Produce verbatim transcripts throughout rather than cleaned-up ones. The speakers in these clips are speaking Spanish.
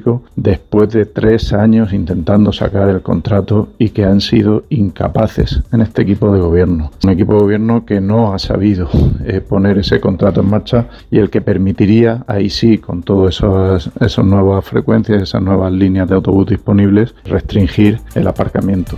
público después de tres años intentando sacar el contrato y que han sido incapaces en este equipo de gobierno. Un equipo de gobierno que no ha sabido eh, poner ese contrato en marcha y el que permitiría, ahí sí, con todas esas, esas nuevas frecuencias, esas nuevas líneas de autobús disponibles, restringir el aparcamiento.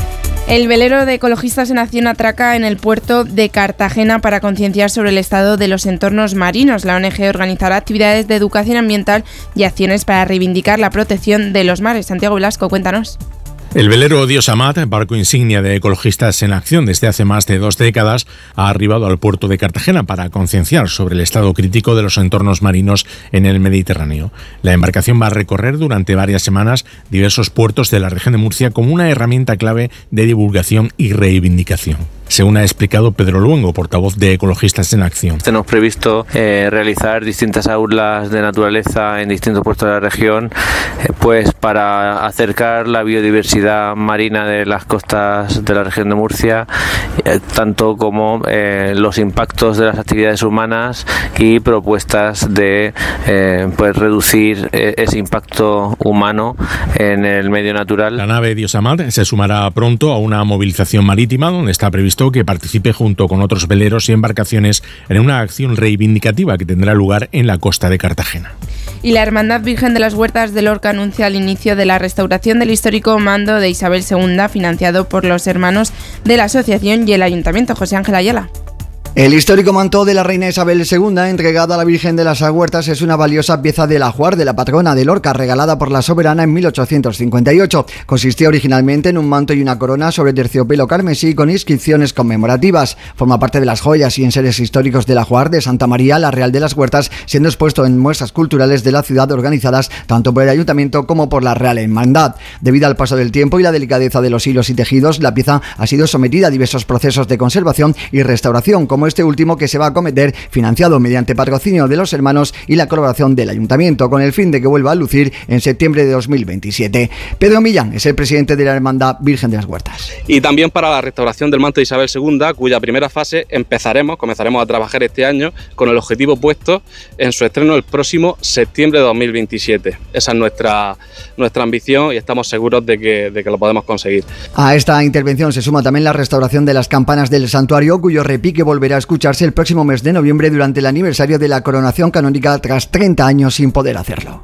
El velero de Ecologistas en Acción atraca en el puerto de Cartagena para concienciar sobre el estado de los entornos marinos. La O N G organizará actividades de educación ambiental y acciones para reivindicar la protección de los mares. Santiago Velasco, cuéntanos. El velero Dios Amat, barco insignia de Ecologistas en Acción desde hace más de dos décadas, ha arribado al puerto de Cartagena para concienciar sobre el estado crítico de los entornos marinos en el Mediterráneo. La embarcación va a recorrer durante varias semanas diversos puertos de la región de Murcia como una herramienta clave de divulgación y reivindicación, según ha explicado Pedro Luengo, portavoz de Ecologistas en Acción. Tenemos previsto eh, realizar distintas aulas de naturaleza en distintos puertos de la región, eh, pues para acercar la biodiversidad marina de las costas de la región de Murcia, eh, tanto como eh, los impactos de las actividades humanas y propuestas de eh, pues reducir eh, ese impacto humano en el medio natural. La nave Dios Amat se sumará pronto a una movilización marítima donde está previsto que participe junto con otros veleros y embarcaciones en una acción reivindicativa que tendrá lugar en la costa de Cartagena. Y la Hermandad Virgen de las Huertas de Lorca anuncia el inicio de la restauración del histórico mando de Isabel segunda, financiado por los hermanos de la asociación y el Ayuntamiento. José Ángel Ayala. El histórico manto de la reina Isabel segunda, entregado a la Virgen de las Huertas, es una valiosa pieza del ajuar de la patrona de Lorca, regalada por la soberana en mil ochocientos cincuenta y ocho. Consistía originalmente en un manto y una corona sobre terciopelo carmesí con inscripciones conmemorativas. Forma parte de las joyas y enseres históricos del ajuar de Santa María la Real de las Huertas, siendo expuesto en muestras culturales de la ciudad organizadas tanto por el Ayuntamiento como por la Real Hermandad. Debido al paso del tiempo y la delicadeza de los hilos y tejidos, la pieza ha sido sometida a diversos procesos de conservación y restauración, como este último que se va a acometer, financiado mediante patrocinio de los hermanos y la colaboración del Ayuntamiento, con el fin de que vuelva a lucir en septiembre de dos mil veintisiete. Pedro Millán es el presidente de la Hermandad Virgen de las Huertas. Y también para la restauración del manto de Isabel segunda, cuya primera fase empezaremos, comenzaremos a trabajar este año con el objetivo puesto en su estreno el próximo septiembre de dos mil veintisiete. Esa es nuestra, nuestra ambición y estamos seguros de que, de que lo podemos conseguir. A esta intervención se suma también la restauración de las campanas del santuario, cuyo repique volverá a escucharse el próximo mes de noviembre durante el aniversario de la coronación canónica tras treinta años sin poder hacerlo.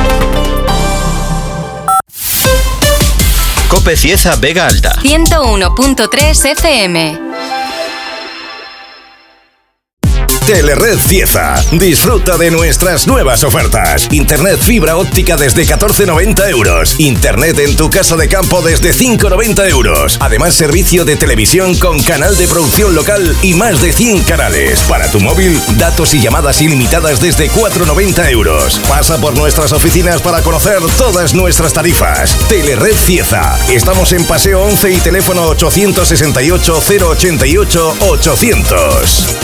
COPE Cieza Vega Alta ciento uno punto tres F M. Telered Cieza. Disfruta de nuestras nuevas ofertas. Internet fibra óptica desde catorce noventa euros. Internet en tu casa de campo desde cinco noventa euros. Además, servicio de televisión con canal de producción local y más de cien canales. Para tu móvil, datos y llamadas ilimitadas desde cuatro noventa euros. Pasa por nuestras oficinas para conocer todas nuestras tarifas. Telered Cieza. Estamos en Paseo once y teléfono ochocientos sesenta y ocho, cero ochenta y ocho, ochocientos.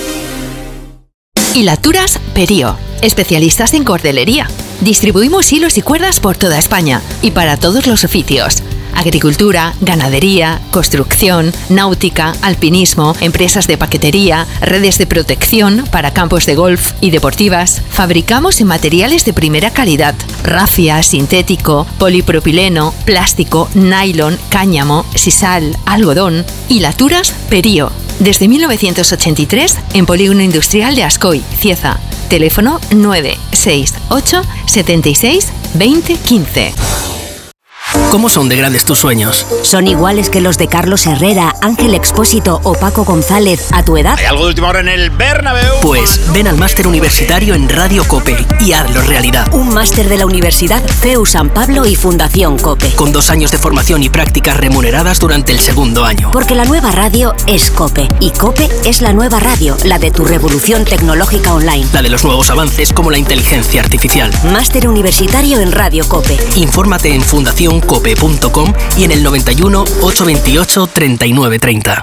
Hilaturas Perío, especialistas en cordelería. Distribuimos hilos y cuerdas por toda España y para todos los oficios. Agricultura, ganadería, construcción, náutica, alpinismo, empresas de paquetería, redes de protección para campos de golf y deportivas. Fabricamos en materiales de primera calidad: rafia, sintético, polipropileno, plástico, nylon, cáñamo, sisal, algodón. Hilaturas Perío. Desde mil novecientos ochenta y tres en Polígono Industrial de Ascoy, Cieza. Teléfono nueve seis ocho, setenta y seis, veinte, quince. ¿Cómo son de grandes tus sueños? ¿Son iguales que los de Carlos Herrera, Ángel Expósito o Paco González a tu edad? ¿Hay algo de última hora en el Bernabéu? Pues ven al máster universitario en Radio COPE y hazlo realidad. Un máster de la Universidad C E U San Pablo y Fundación COPE. Con dos años de formación y prácticas remuneradas durante el segundo año. Porque la nueva radio es COPE. Y COPE es la nueva radio, la de tu revolución tecnológica online. La de los nuevos avances como la inteligencia artificial. Máster universitario en Radio COPE. Infórmate en fundación cope punto com y en el noventa y uno, ochocientos veintiocho, treinta y nueve treinta.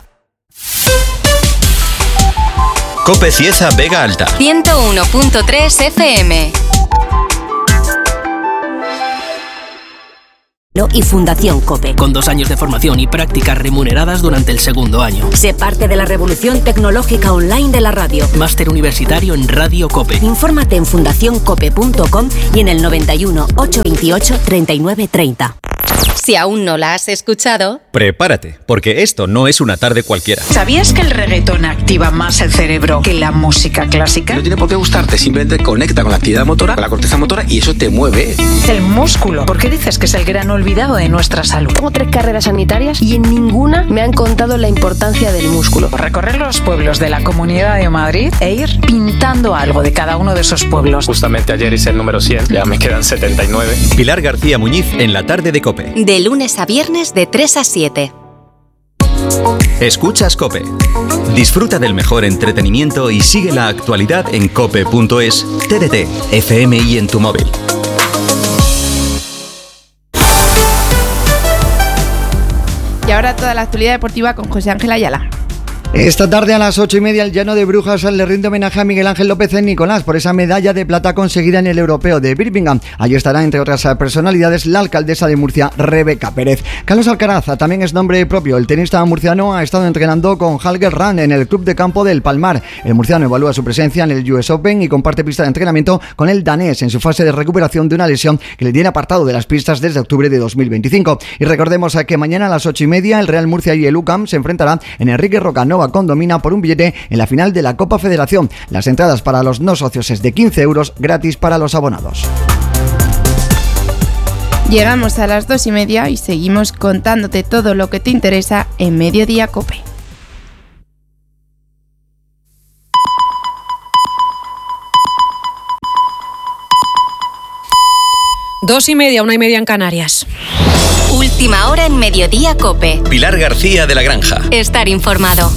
COPE Cieza Vega Alta ciento uno punto tres F M. Radio y Fundación COPE. Con dos años de formación y prácticas remuneradas durante el segundo año. Sé parte de la revolución tecnológica online de la radio. Máster universitario en Radio COPE. Infórmate en fundación cope punto com y en el noventa y uno, ochocientos veintiocho, treinta y nueve treinta. Si aún no la has escuchado, prepárate, porque esto no es una tarde cualquiera. ¿Sabías que el reggaetón activa más el cerebro que la música clásica? No tiene por qué gustarte, simplemente conecta con la actividad motora, con la corteza motora, y eso te mueve. El músculo. ¿Por qué dices que es el gran olvidado de nuestra salud? Tengo tres carreras sanitarias y en ninguna me han contado la importancia del músculo. Recorrer los pueblos de la Comunidad de Madrid e ir pintando algo de cada uno de esos pueblos. Justamente ayer hice el número cien, ya me quedan setenta y nueve. Pilar García Muñiz en la tarde de COPE. De lunes a viernes de tres a siete. Escuchas COPE. Disfruta del mejor entretenimiento y sigue la actualidad en cope punto es, T D T, F M y en tu móvil. Y ahora toda la actualidad deportiva con José Ángel Ayala. Esta tarde a las ocho y media el Llano de Brujas le rinde homenaje a Miguel Ángel López en Nicolás por esa medalla de plata conseguida en el Europeo de Birmingham. Allí estará, entre otras personalidades, la alcaldesa de Murcia, Rebeca Pérez. Carlos Alcaraz también es nombre propio. El tenista murciano ha estado entrenando con Holger Rune en el club de campo del Palmar. El murciano evalúa su presencia en el U S Open y comparte pista de entrenamiento con el danés en su fase de recuperación de una lesión que le tiene apartado de las pistas desde octubre de dos mil veinticinco. Y recordemos que mañana a las ocho y media el Real Murcia y el U C A M se enfrentarán en Enrique Rocanova Condomina por un billete en la final de la Copa Federación. Las entradas para los no socios es de quince euros, gratis para los abonados. Llegamos a las dos y media y seguimos contándote todo lo que te interesa en Mediodía COPE. Dos y media, una y media en Canarias. Última hora en Mediodía COPE. Pilar García de la Granja. Estar informado.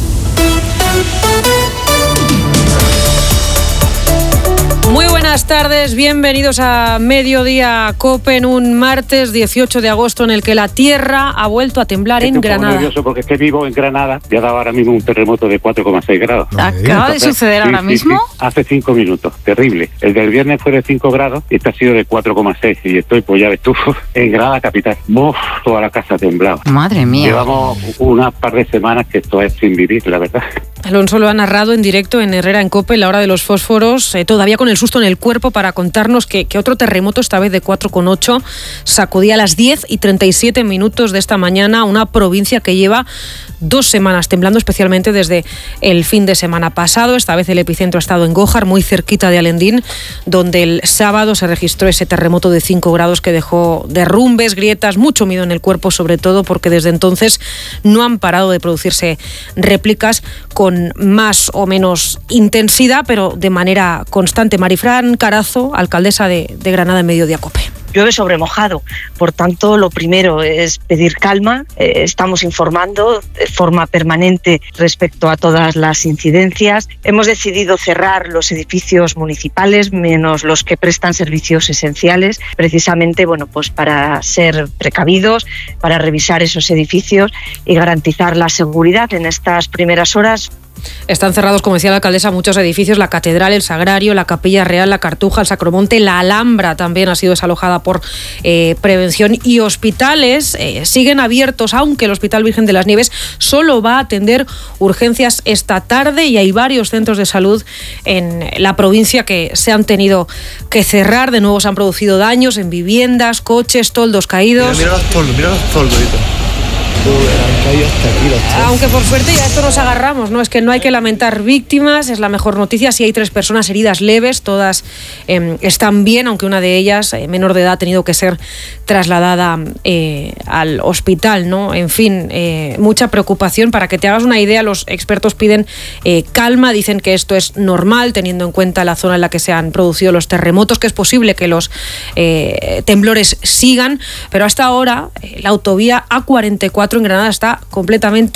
Muy buenas tardes, bienvenidos a Mediodía COPE en un martes dieciocho de agosto en el que la tierra ha vuelto a temblar en Granada. Estoy nervioso porque es que vivo en Granada y ha dado ahora mismo un terremoto de cuatro coma seis grados. ¿Acaba de suceder ahora sí, mismo? Sí, sí. Hace cinco minutos, terrible. El del viernes fue de cinco grados y este ha sido de cuatro coma seis y estoy, pues ya ves tú, en Granada capital. Uf, toda la casa ha temblado. Madre mía. Llevamos unas par de semanas que esto es sin vivir, la verdad. Alonso lo ha narrado en directo en Herrera en COPE, la hora de los fósforos, eh, todavía con el susto en el cuerpo para contarnos que, que otro terremoto, esta vez de cuatro coma ocho, sacudía a las diez y treinta y siete minutos de esta mañana una provincia que lleva dos semanas temblando, especialmente desde el fin de semana pasado. Esta vez el epicentro ha estado en Gójar, muy cerquita de Alendín, donde el sábado se registró ese terremoto de cinco grados que dejó derrumbes, grietas, mucho miedo en el cuerpo, sobre todo porque desde entonces no han parado de producirse réplicas con más o menos intensidad, pero de manera constante. Marifran Carazo, alcaldesa de, de Granada en Mediodía COPE. Llueve sobre mojado, por tanto lo primero es pedir calma, eh, estamos informando de forma permanente respecto a todas las incidencias. Hemos decidido cerrar los edificios municipales, menos los que prestan servicios esenciales, precisamente bueno, pues para ser precavidos, para revisar esos edificios y garantizar la seguridad en estas primeras horas. Están cerrados, como decía la alcaldesa, muchos edificios, la Catedral, el Sagrario, la Capilla Real, la Cartuja, el Sacromonte, la Alhambra también ha sido desalojada por eh, prevención, y hospitales eh, siguen abiertos, aunque el Hospital Virgen de las Nieves solo va a atender urgencias esta tarde y hay varios centros de salud en la provincia que se han tenido que cerrar. De nuevo se han producido daños en viviendas, coches, toldos caídos. Mira, mira los toldos, mira los toldos. Aunque por suerte ya esto nos agarramos, ¿no? Es que no hay que lamentar víctimas, es la mejor noticia. Sí hay tres personas heridas leves, todas eh, están bien, aunque una de ellas, eh, menor de edad, ha tenido que ser trasladada eh, al hospital, ¿no? En fin, eh, mucha preocupación. Para que te hagas una idea, los expertos piden eh, calma, dicen que esto es normal, teniendo en cuenta la zona en la que se han producido los terremotos, que es posible que los eh, temblores sigan, pero hasta ahora eh, la autovía A cuarenta y cuatro en Granada está completamente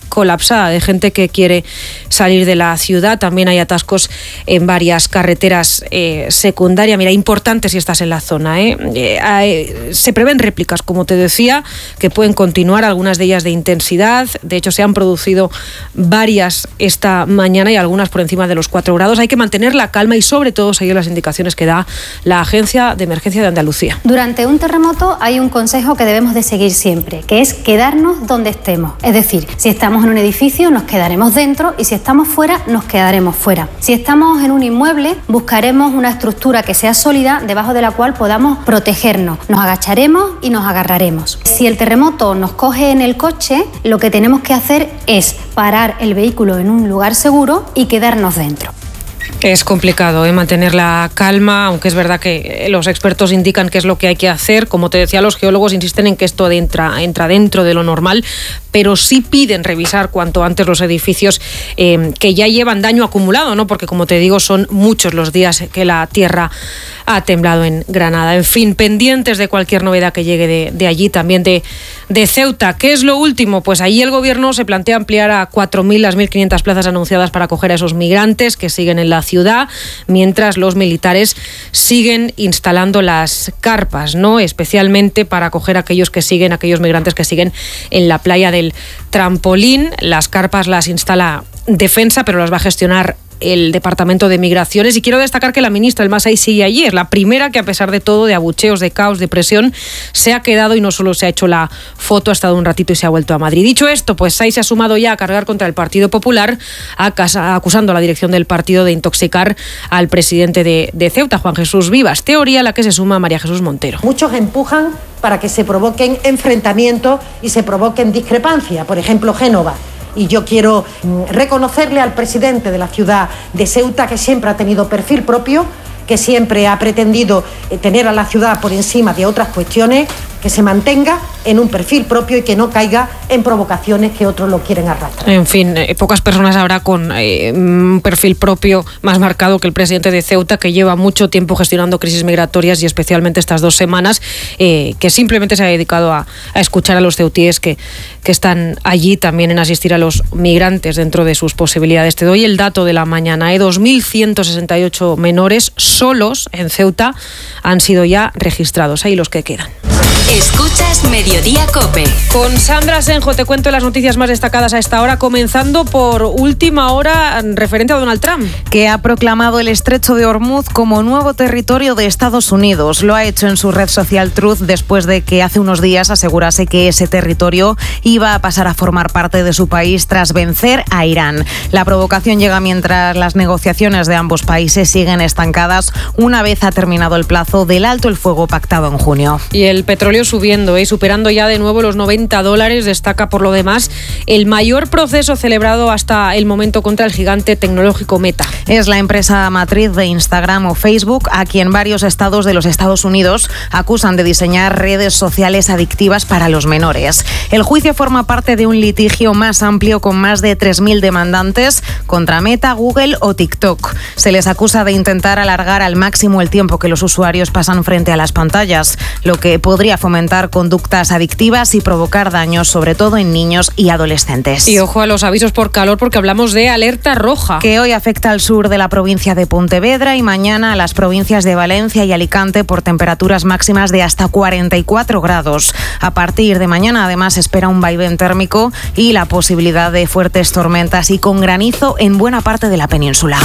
colapsada de gente que quiere salir de la ciudad. También hay atascos en varias carreteras eh, secundarias. Mira, importante si estás en la zona. ¿eh? Eh, eh, se prevén réplicas, como te decía, que pueden continuar, algunas de ellas de intensidad. De hecho, se han producido varias esta mañana y algunas por encima de los cuatro grados. Hay que mantener la calma y sobre todo seguir las indicaciones que da la Agencia de Emergencia de Andalucía. Durante un terremoto hay un consejo que debemos de seguir siempre, que es quedarnos donde estemos. Es decir, si estamos en un edificio nos quedaremos dentro y si estamos fuera nos quedaremos fuera. Si estamos en un inmueble buscaremos una estructura que sea sólida debajo de la cual podamos protegernos. Nos agacharemos y nos agarraremos. Si el terremoto nos coge en el coche, lo que tenemos que hacer es parar el vehículo en un lugar seguro y quedarnos dentro. Es complicado ¿eh? mantener la calma, aunque es verdad que los expertos indican qué es lo que hay que hacer. Como te decía, los geólogos insisten en que esto entra, entra dentro de lo normal, pero sí piden revisar cuanto antes los edificios eh, que ya llevan daño acumulado, ¿no? Porque, como te digo, son muchos los días que la tierra ha temblado en Granada. En fin, pendientes de cualquier novedad que llegue de, de allí, también de, de Ceuta. ¿Qué es lo último? Pues ahí el Gobierno se plantea ampliar a cuatro mil las mil quinientas plazas anunciadas para acoger a esos migrantes que siguen en la ciudad, mientras los militares siguen instalando las carpas, ¿no? Especialmente para acoger a aquellos que siguen, aquellos migrantes que siguen en la playa del Trampolín. Las carpas las instala Defensa, pero las va a gestionar el Departamento de Migraciones. Y quiero destacar que la ministra El Masai sigue allí. Es la primera que, a pesar de todo, de abucheos, de caos, de presión, se ha quedado y no solo se ha hecho la foto, ha estado un ratito y se ha vuelto a Madrid. Dicho esto, pues Sai se ha sumado ya a cargar contra el Partido Popular, acusando a la dirección del partido de intoxicar al presidente de, de Ceuta, Juan Jesús Vivas. Teoría a la que se suma María Jesús Montero. Muchos empujan para que se provoquen enfrentamientos y se provoquen discrepancias. Por ejemplo, Génova. Y yo quiero reconocerle al presidente de la ciudad de Ceuta, que siempre ha tenido perfil propio, que siempre ha pretendido tener a la ciudad por encima de otras cuestiones, que se mantenga en un perfil propio y que no caiga en provocaciones que otros lo quieren arrastrar. En fin, eh, pocas personas habrá con eh, un perfil propio más marcado que el presidente de Ceuta, que lleva mucho tiempo gestionando crisis migratorias y especialmente estas dos semanas, eh, que simplemente se ha dedicado a, a escuchar a los ceutíes que, que están allí, también en asistir a los migrantes dentro de sus posibilidades. Te doy el dato de la mañana, ¿eh? dos mil ciento sesenta y ocho menores solos en Ceuta han sido ya registrados. Ahí los que quedan. Escuchas Mediodía COPE. Con Sandra Senjo te cuento las noticias más destacadas a esta hora, comenzando por última hora referente a Donald Trump, que ha proclamado el Estrecho de Hormuz como nuevo territorio de Estados Unidos. Lo ha hecho en su red social Truth después de que hace unos días asegurase que ese territorio iba a pasar a formar parte de su país tras vencer a Irán. La provocación llega mientras las negociaciones de ambos países siguen estancadas una vez ha terminado el plazo del alto el fuego pactado en junio. Y el petróleo subiendo, ¿eh? superando ya de nuevo los noventa dólares. Destaca por lo demás el mayor proceso celebrado hasta el momento contra el gigante tecnológico Meta. Es la empresa matriz de Instagram o Facebook, a quien varios estados de los Estados Unidos acusan de diseñar redes sociales adictivas para los menores. El juicio forma parte de un litigio más amplio con más de tres mil demandantes contra Meta, Google o TikTok. Se les acusa de intentar alargar al máximo el tiempo que los usuarios pasan frente a las pantallas, lo que podría fomentar conductas adictivas y provocar daños, sobre todo en niños y adolescentes. Y ojo a los avisos por calor, porque hablamos de alerta roja, que hoy afecta al sur de la provincia de Pontevedra y mañana a las provincias de Valencia y Alicante por temperaturas máximas de hasta cuarenta y cuatro grados. A partir de mañana, además, espera un vaivén térmico y la posibilidad de fuertes tormentas y con granizo en buena parte de la península.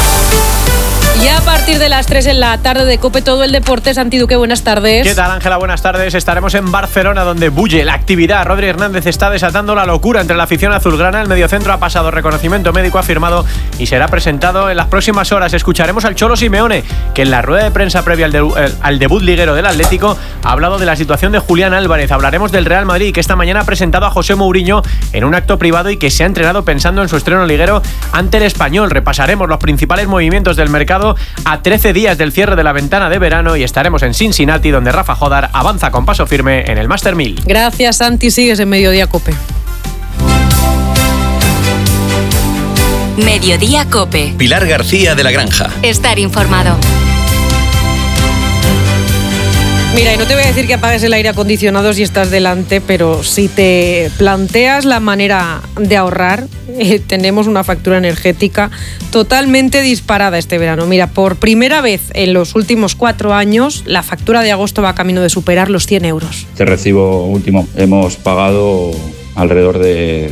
Y a partir de las tres en la tarde de COPE, todo el deporte. Santi Duque, buenas tardes. ¿Qué tal, Ángela? Buenas tardes. Estaremos en Barcelona, donde bulle la actividad. Rodri Hernández está desatando la locura entre la afición azulgrana. El mediocentro ha pasado reconocimiento médico, ha firmado y será presentado en las próximas horas. Escucharemos al Cholo Simeone, que en la rueda de prensa previa al, de, al debut liguero del Atlético ha hablado de la situación de Julián Álvarez. Hablaremos del Real Madrid, que esta mañana ha presentado a José Mourinho en un acto privado y que se ha entrenado pensando en su estreno liguero ante el Español. Repasaremos los principales movimientos del mercado a trece días del cierre de la ventana de verano y estaremos en Cincinnati, donde Rafa Jodar avanza con paso firme en el Master mil. Gracias, Santi. Sigues en Mediodía COPE. Mediodía COPE. Pilar García de la Granja. Estar informado. Mira, y no te voy a decir que apagues el aire acondicionado si estás delante, pero si te planteas la manera de ahorrar, eh, tenemos una factura energética totalmente disparada este verano. Mira, por primera vez en los últimos cuatro años, la factura de agosto va camino de superar los cien euros. Este recibo último hemos pagado alrededor de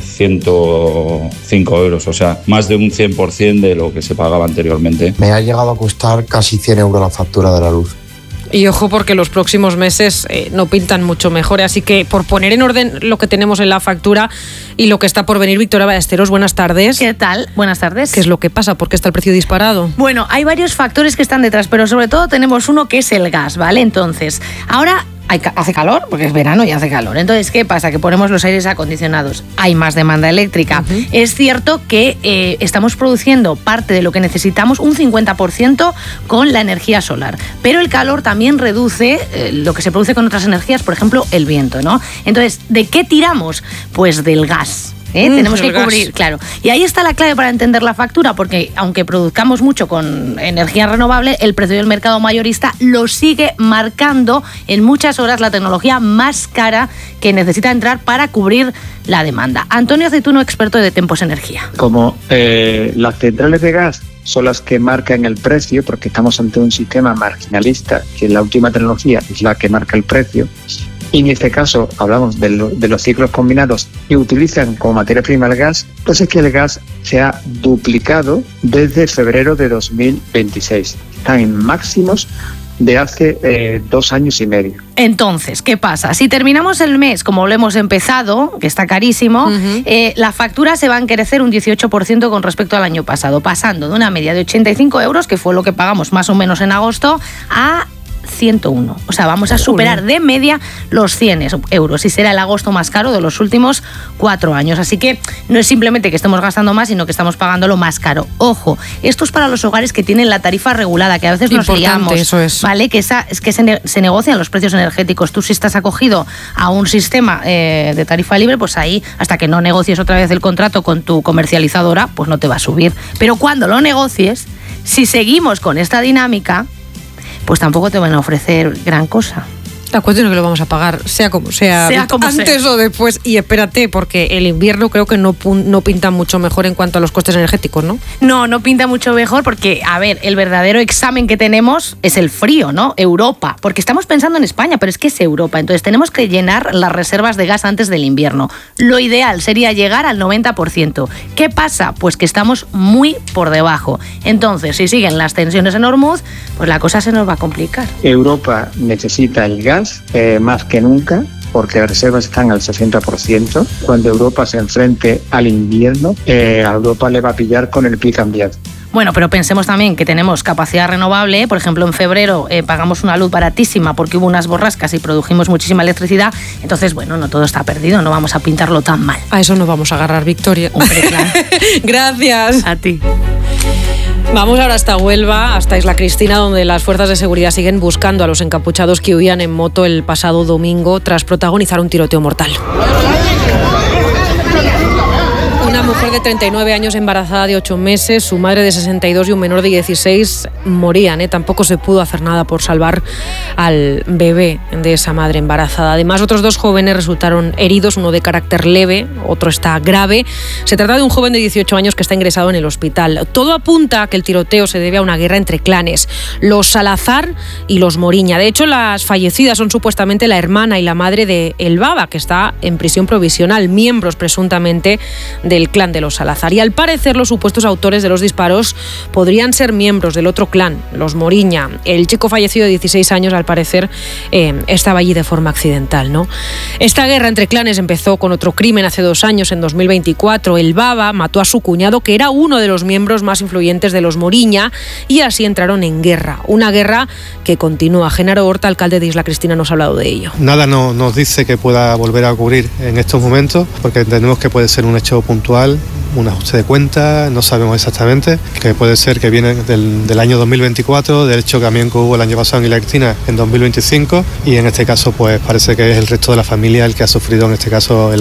ciento cinco euros, o sea, más de un cien por ciento de lo que se pagaba anteriormente. Me ha llegado a costar casi cien euros la factura de la luz. Y ojo, porque los próximos meses eh, no pintan mucho mejor, así que por poner en orden lo que tenemos en la factura y lo que está por venir, Victoria Ballesteros, buenas tardes. ¿Qué tal? Buenas tardes. ¿Qué es lo que pasa? ¿Por qué está el precio disparado? Bueno, hay varios factores que están detrás, pero sobre todo tenemos uno que es el gas, ¿vale? Entonces, ahora hay, hace calor, porque es verano y hace calor. Entonces, ¿qué pasa? Que ponemos los aires acondicionados, hay más demanda eléctrica. Uh-huh. Es cierto que eh, estamos produciendo parte de lo que necesitamos, un cincuenta por ciento con la energía solar, pero el calor también reduce eh, lo que se produce con otras energías, por ejemplo, el viento, ¿no? Entonces, ¿de qué tiramos? Pues del gas. ¿Eh? Mm, Tenemos que cubrir, gas. Claro. Y ahí está la clave para entender la factura, porque aunque produzcamos mucho con energía renovable, el precio del mercado mayorista lo sigue marcando en muchas horas la tecnología más cara que necesita entrar para cubrir la demanda. Antonio Aceituno, experto de Tempos Energía. Como eh, las centrales de gas son las que marcan el precio, porque estamos ante un sistema marginalista, que la última tecnología es la que marca el precio. Y en este caso hablamos de, lo, de los ciclos combinados que utilizan como materia prima el gas, pues es que el gas se ha duplicado desde febrero de dos mil veintiséis. Están en máximos de hace eh, dos años y medio. Entonces, ¿qué pasa? Si terminamos el mes como lo hemos empezado, que está carísimo, uh-huh. eh, la factura se va a encarecer un dieciocho por ciento con respecto al año pasado, pasando de una media de ochenta y cinco euros, que fue lo que pagamos más o menos en agosto, a ciento uno. O sea, vamos a superar de media los cien euros y será el agosto más caro de los últimos cuatro años. Así que no es simplemente que estemos gastando más, sino que estamos pagando lo más caro. Ojo, esto es para los hogares que tienen la tarifa regulada, que a veces nos liamos. Eso es. ¿Vale? Que, esa, es que se, ne- se negocian los precios energéticos. Tú, si estás acogido a un sistema eh, de tarifa libre, pues ahí, hasta que no negocies otra vez el contrato con tu comercializadora, pues no te va a subir. Pero cuando lo negocies, si seguimos con esta dinámica, pues tampoco te van a ofrecer gran cosa. La cuestión es que lo vamos a pagar, sea como sea, sea como antes sea. o después. Y espérate, porque el invierno creo que no, no pinta mucho mejor en cuanto a los costes energéticos, ¿no? No, no pinta mucho mejor porque, a ver, el verdadero examen que tenemos es el frío, ¿no? Europa. Porque estamos pensando en España, pero es que es Europa. Entonces tenemos que llenar las reservas de gas antes del invierno. Lo ideal sería llegar al noventa por ciento. ¿Qué pasa? Pues que estamos muy por debajo. Entonces, si siguen las tensiones en Hormuz, pues la cosa se nos va a complicar. Europa necesita el gas Eh, más que nunca, porque las reservas están al sesenta por ciento. Cuando Europa se enfrente al invierno, eh, a Europa le va a pillar con el pie cambiado. Bueno, pero pensemos también que tenemos capacidad renovable. Por ejemplo, en febrero eh, pagamos una luz baratísima porque hubo unas borrascas y produjimos muchísima electricidad. Entonces, bueno, no todo está perdido, no vamos a pintarlo tan mal. A eso nos vamos a agarrar, Victoria. Hombre, claro. Gracias. A ti. Vamos ahora hasta Huelva, hasta Isla Cristina, donde las fuerzas de seguridad siguen buscando a los encapuchados que huían en moto el pasado domingo tras protagonizar un tiroteo mortal. Una mujer de treinta y nueve años embarazada de ocho meses, su madre de sesenta y dos y un menor de dieciséis morían. ¿eh? Tampoco se pudo hacer nada por salvar al bebé de esa madre embarazada. Además, otros dos jóvenes resultaron heridos, uno de carácter leve, otro está grave. Se trata de un joven de dieciocho años que está ingresado en el hospital. Todo apunta a que el tiroteo se debe a una guerra entre clanes, los Salazar y los Moriña. De hecho, las fallecidas son supuestamente la hermana y la madre de El Baba, que está en prisión provisional, miembros presuntamente del clan de los Salazar. Y al parecer los supuestos autores de los disparos podrían ser miembros del otro clan, los Moriña. El chico fallecido de dieciséis años, al parecer, eh, estaba allí de forma accidental, ¿no? Esta guerra entre clanes empezó con otro crimen hace dos años, en dos mil veinticuatro. El Baba mató a su cuñado, que era uno de los miembros más influyentes de los Moriña, y así entraron en guerra. Una guerra que continúa. Genaro Horta, alcalde de Isla Cristina, nos ha hablado de ello. Nada no, nos dice que pueda volver a ocurrir en estos momentos, porque entendemos que puede ser un hecho puntual, un ajuste de cuentas, no sabemos exactamente, que puede ser que viene del, del año dos mil veinticuatro, del hecho también que hubo el año pasado en Isla Cristina en dos mil veinticinco, y en este caso pues parece que es el resto de la familia el que ha sufrido en este caso el ataque.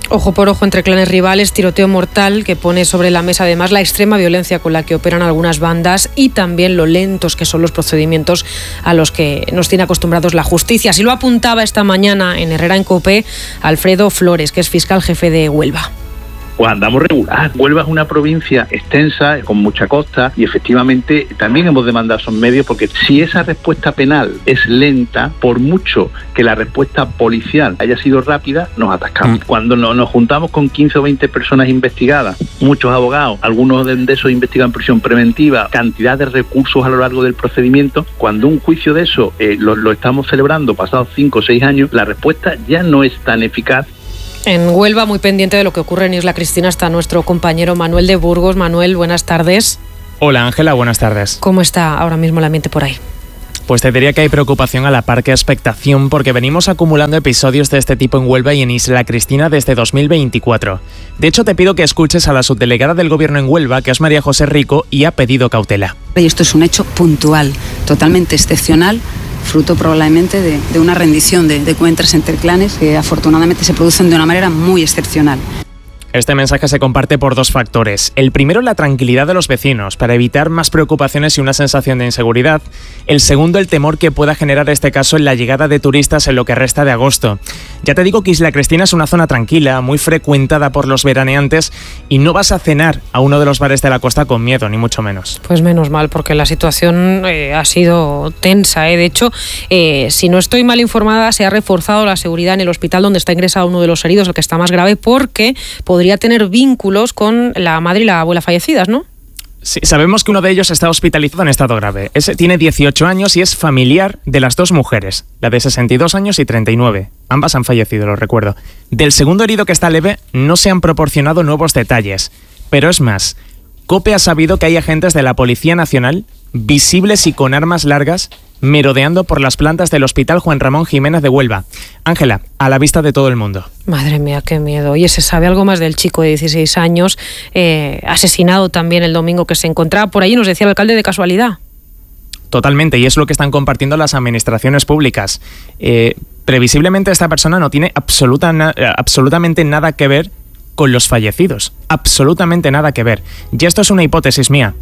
Ojo por ojo entre clanes rivales, tiroteo mortal que pone sobre la mesa además la extrema violencia con la que operan algunas bandas y también lo lentos que son los procedimientos a los que nos tiene acostumbrados la justicia. Así lo apuntaba esta mañana en Herrera en COPE Alfredo Flores, que es fiscal jefe de Huelva. Pues andamos regular. Huelva es una provincia extensa, con mucha costa, y efectivamente también hemos demandado esos medios, porque si esa respuesta penal es lenta, por mucho que la respuesta policial haya sido rápida, nos atascamos. Mm. Cuando no, nos juntamos con quince o veinte personas investigadas, muchos abogados, algunos de, de esos investigan en prisión preventiva, cantidad de recursos a lo largo del procedimiento, cuando un juicio de eso eh, lo, lo estamos celebrando pasados cinco o seis años, la respuesta ya no es tan eficaz. En Huelva, muy pendiente de lo que ocurre en Isla Cristina, está nuestro compañero Manuel de Burgos. Manuel, buenas tardes. Hola Ángela, buenas tardes. ¿Cómo está ahora mismo el ambiente por ahí? Pues te diría que hay preocupación a la par que expectación, porque venimos acumulando episodios de este tipo en Huelva y en Isla Cristina desde dos mil veinticuatro. De hecho, te pido que escuches a la subdelegada del Gobierno en Huelva, que es María José Rico, y ha pedido cautela. Y esto es un hecho puntual, totalmente excepcional, fruto probablemente de, de una rendición de, de encuentros entre clanes que afortunadamente se producen de una manera muy excepcional. Este mensaje se comparte por dos factores. El primero, la tranquilidad de los vecinos, para evitar más preocupaciones y una sensación de inseguridad. El segundo, el temor que pueda generar este caso en la llegada de turistas en lo que resta de agosto. Ya te digo que Isla Cristina es una zona tranquila, muy frecuentada por los veraneantes, y no vas a cenar a uno de los bares de la costa con miedo, ni mucho menos. Pues menos mal, porque la situación eh, ha sido tensa. ¿eh? De hecho, eh, si no estoy mal informada, se ha reforzado la seguridad en el hospital donde está ingresado uno de los heridos, el que está más grave, porque podría podría tener vínculos con la madre y la abuela fallecidas, ¿no? Sí, sabemos que uno de ellos está hospitalizado en estado grave. Ese tiene dieciocho años y es familiar de las dos mujeres, la de sesenta y dos años y treinta y nueve. Ambas han fallecido, lo recuerdo. Del segundo herido, que está leve, no se han proporcionado nuevos detalles. Pero es más, COPE ha sabido que hay agentes de la Policía Nacional, visibles y con armas largas, merodeando por las plantas del Hospital Juan Ramón Jiménez de Huelva. Ángela, a la vista de todo el mundo. Madre mía, qué miedo. Oye, ¿se sabe algo más del chico de dieciséis años, eh, asesinado también el domingo, que se encontraba por ahí, nos decía el alcalde, de casualidad? Totalmente, y es lo que están compartiendo las administraciones públicas. Eh, previsiblemente esta persona no tiene absoluta na- absolutamente nada que ver con los fallecidos. Absolutamente nada que ver. Y esto es una hipótesis mía.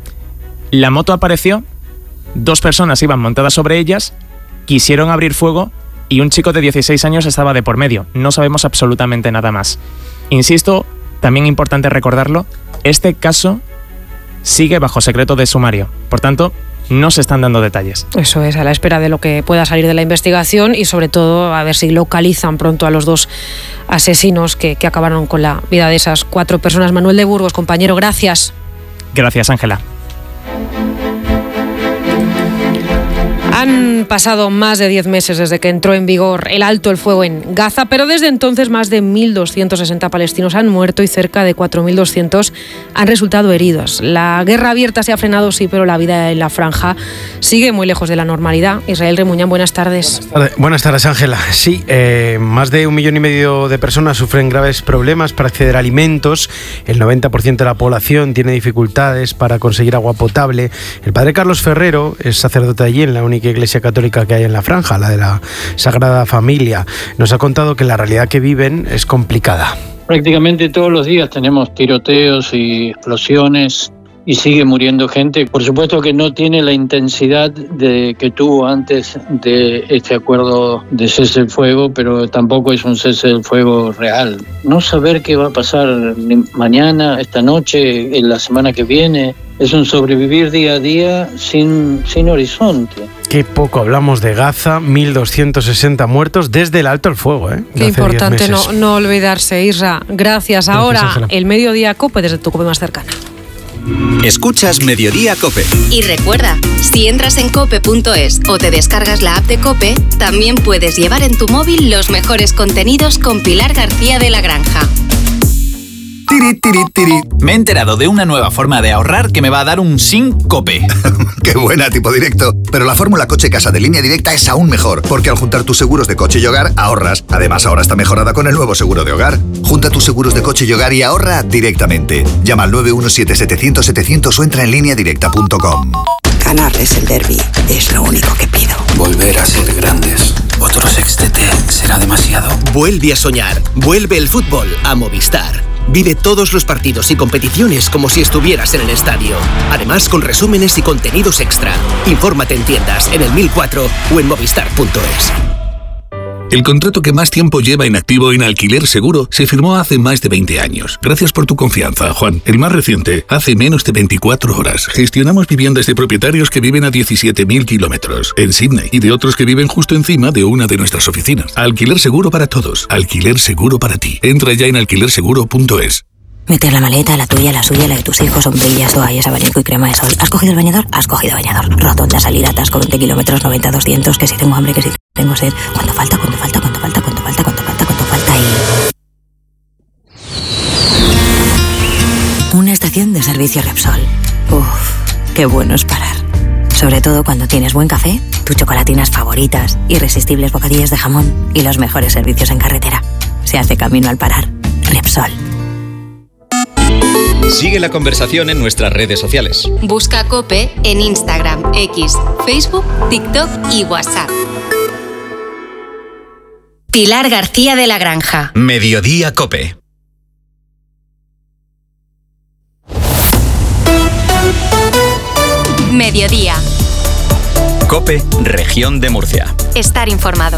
La moto apareció, dos personas iban montadas sobre ellas, quisieron abrir fuego y un chico de dieciséis años estaba de por medio. No sabemos absolutamente nada más. Insisto, también importante recordarlo, este caso sigue bajo secreto de sumario. Por tanto, no se están dando detalles. Eso es, a la espera de lo que pueda salir de la investigación y sobre todo a ver si localizan pronto a los dos asesinos que, que acabaron con la vida de esas cuatro personas. Manuel de Burgos, compañero, gracias. Gracias, Ángela. Han pasado más de diez meses desde que entró en vigor el alto el fuego en Gaza, pero desde entonces más de mil doscientos sesenta palestinos han muerto y cerca de cuatro mil doscientos han resultado heridos. La guerra abierta se ha frenado, sí, pero la vida en la franja sigue muy lejos de la normalidad. Israel Remuñán, buenas tardes. Buenas tardes, buenas tardes, Ángela. Sí, eh, más de un millón y medio de personas sufren graves problemas para acceder a alimentos. El noventa por ciento de la población tiene dificultades para conseguir agua potable. El padre Carlos Ferrero es sacerdote allí en la única iglesia católica que hay en la franja, la de la Sagrada Familia. Nos ha contado que la realidad que viven es complicada. Prácticamente todos los días tenemos tiroteos y explosiones y sigue muriendo gente. Por supuesto que no tiene la intensidad de que tuvo antes de este acuerdo de cese del fuego, pero tampoco es un cese del fuego real. No saber qué va a pasar mañana, esta noche, en la semana que viene, es un sobrevivir día a día sin, sin horizonte. Qué poco hablamos de Gaza, mil doscientos sesenta muertos desde el alto el fuego. ¿eh? Qué importante no, no olvidarse, Isra. Gracias. Gracias. Ahora, Ángela. El Mediodía COPE desde tu COPE más cercana. Escuchas Mediodía COPE. Y recuerda, si entras en cope punto es o te descargas la app de COPE, también puedes llevar en tu móvil los mejores contenidos con Pilar García de la Granja. Tiri, tiri, tiri. Me he enterado de una nueva forma de ahorrar que me va a dar un síncope. ¡Qué buena, tipo directo! Pero la fórmula coche-casa de Línea Directa es aún mejor, porque al juntar tus seguros de coche y hogar, ahorras. Además, ahora está mejorada con el nuevo seguro de hogar. Junta tus seguros de coche y hogar y ahorra directamente. Llama al nueve uno siete, setecientos, setecientos o entra en línea directa punto com. Ganarles el derbi es lo único que pido. Volver a ser grandes. Otro sextete será demasiado. Vuelve a soñar. Vuelve el fútbol a Movistar. Vive todos los partidos y competiciones como si estuvieras en el estadio. Además, con resúmenes y contenidos extra. Infórmate en tiendas, en el mil cuatro o en movistar punto es. El contrato que más tiempo lleva en activo en Alquiler Seguro se firmó hace más de veinte años. Gracias por tu confianza, Juan. El más reciente, hace menos de veinticuatro horas. Gestionamos viviendas de propietarios que viven a diecisiete mil kilómetros en Sydney y de otros que viven justo encima de una de nuestras oficinas. Alquiler Seguro para todos. Alquiler Seguro para ti. Entra ya en alquiler seguro punto es. Meter la maleta, la tuya, la suya, la de tus hijos, sombrillas, toallas, abanico y crema de sol. ¿Has cogido el bañador? Has cogido bañador. Rotonda, salida, atasco, veinte kilómetros, noventa, doscientos, que si tengo hambre, que si tengo sed. ¿Cuánto falta? ¿Cuánto falta? ¿Cuánto falta? ¿Cuánto falta? ¿Cuánto falta? ¿Cuánto falta? Y... una estación de servicio Repsol. Uff, qué bueno es parar. Sobre todo cuando tienes buen café, tus chocolatinas favoritas, irresistibles bocadillas de jamón y los mejores servicios en carretera. Se hace camino al parar. Repsol. Sigue la conversación en nuestras redes sociales. Busca COPE en Instagram, X, Facebook, TikTok y WhatsApp. Pilar García de la Granja. Mediodía COPE. Mediodía. COPE, Región de Murcia. Estar informado.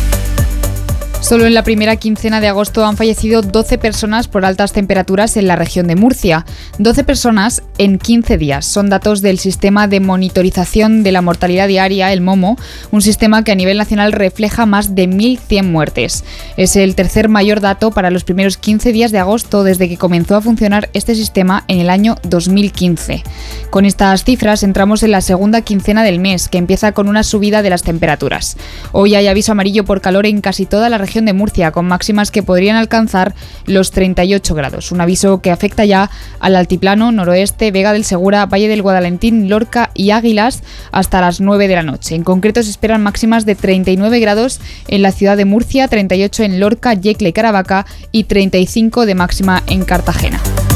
Solo en la primera quincena de agosto han fallecido doce personas por altas temperaturas en la región de Murcia. doce personas en quince días. Son datos del Sistema de Monitorización de la Mortalidad Diaria, el MOMO, un sistema que a nivel nacional refleja más de mil cien muertes. Es el tercer mayor dato para los primeros quince días de agosto desde que comenzó a funcionar este sistema en el año dos mil quince. Con estas cifras entramos en la segunda quincena del mes, que empieza con una subida de las temperaturas. Hoy hay aviso amarillo por calor en casi toda la región de Murcia, con máximas que podrían alcanzar los treinta y ocho grados. Un aviso que afecta ya al altiplano, noroeste, Vega del Segura, Valle del Guadalentín, Lorca y Águilas hasta las nueve de la noche. En concreto se esperan máximas de treinta y nueve grados en la ciudad de Murcia, treinta y ocho en Lorca, Yecla y Caravaca y treinta y cinco de máxima en Cartagena.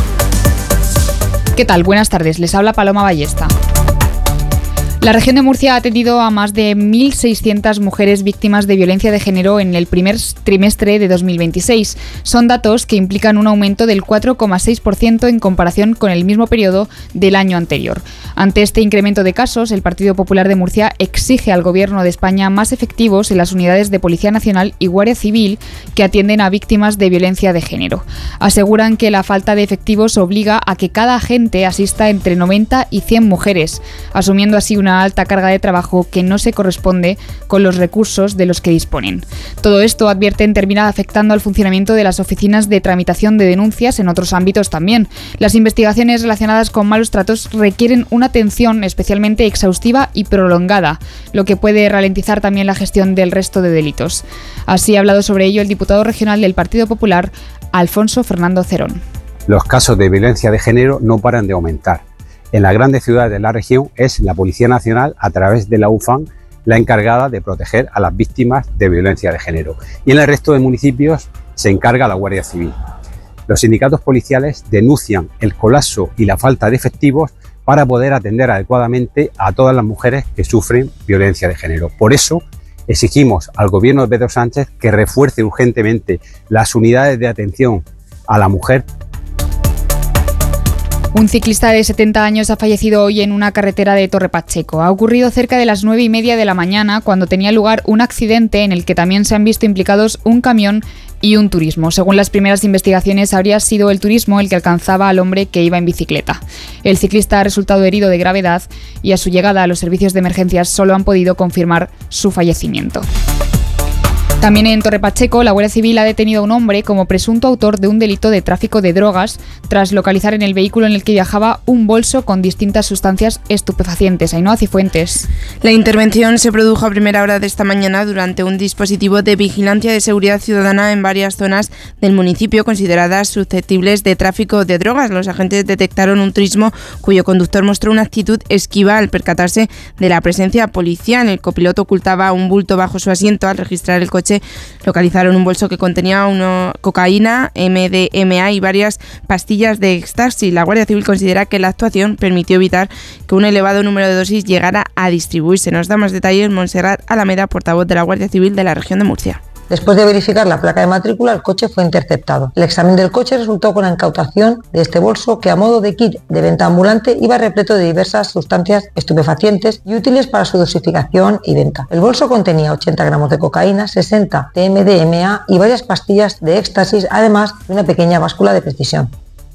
¿Qué tal? Buenas tardes, les habla Paloma Ballesta. La región de Murcia ha atendido a más de mil seiscientas mujeres víctimas de violencia de género en el primer trimestre de dos mil veintiséis. Son datos que implican un aumento del cuatro coma seis por ciento en comparación con el mismo periodo del año anterior. Ante este incremento de casos, el Partido Popular de Murcia exige al Gobierno de España más efectivos en las unidades de Policía Nacional y Guardia Civil que atienden a víctimas de violencia de género. Aseguran que la falta de efectivos obliga a que cada agente asista entre noventa y cien mujeres, asumiendo así una alta carga de trabajo que no se corresponde con los recursos de los que disponen. Todo esto, advierten, termina afectando al funcionamiento de las oficinas de tramitación de denuncias en otros ámbitos también. Las investigaciones relacionadas con malos tratos requieren una atención especialmente exhaustiva y prolongada, lo que puede ralentizar también la gestión del resto de delitos. Así ha hablado sobre ello el diputado regional del Partido Popular, Alfonso Fernando Cerón. Los casos de violencia de género no paran de aumentar. En las grandes ciudades de la región es la Policía Nacional, a través de la U F A M, la encargada de proteger a las víctimas de violencia de género. Y en el resto de municipios se encarga la Guardia Civil. Los sindicatos policiales denuncian el colapso y la falta de efectivos para poder atender adecuadamente a todas las mujeres que sufren violencia de género. Por eso exigimos al Gobierno de Pedro Sánchez que refuerce urgentemente las unidades de atención a la mujer. Un ciclista de setenta años ha fallecido hoy en una carretera de Torre Pacheco. Ha ocurrido cerca de las nueve y media de la mañana, cuando tenía lugar un accidente en el que también se han visto implicados un camión y un turismo. Según las primeras investigaciones, habría sido el turismo el que alcanzaba al hombre que iba en bicicleta. El ciclista ha resultado herido de gravedad y a su llegada a los servicios de emergencias solo han podido confirmar su fallecimiento. También en Torre Pacheco, la Guardia Civil ha detenido a un hombre como presunto autor de un delito de tráfico de drogas tras localizar en el vehículo en el que viajaba un bolso con distintas sustancias estupefacientes. Ainhoa Cifuentes. La intervención se produjo a primera hora de esta mañana durante un dispositivo de vigilancia de seguridad ciudadana en varias zonas del municipio consideradas susceptibles de tráfico de drogas. Los agentes detectaron un turismo cuyo conductor mostró una actitud esquiva al percatarse de la presencia policial. El copiloto ocultaba un bulto bajo su asiento. Al registrar el coche coche localizaron un bolso que contenía una cocaína, M D M A y varias pastillas de éxtasis. La Guardia Civil considera que la actuación permitió evitar que un elevado número de dosis llegara a distribuirse. Nos da más detalles Montserrat Alameda, portavoz de la Guardia Civil de la región de Murcia. Después de verificar la placa de matrícula, el coche fue interceptado. El examen del coche resultó con la incautación de este bolso que, a modo de kit de venta ambulante, iba repleto de diversas sustancias estupefacientes y útiles para su dosificación y venta. El bolso contenía ochenta gramos de cocaína, sesenta de M D M A y varias pastillas de éxtasis, además de una pequeña báscula de precisión.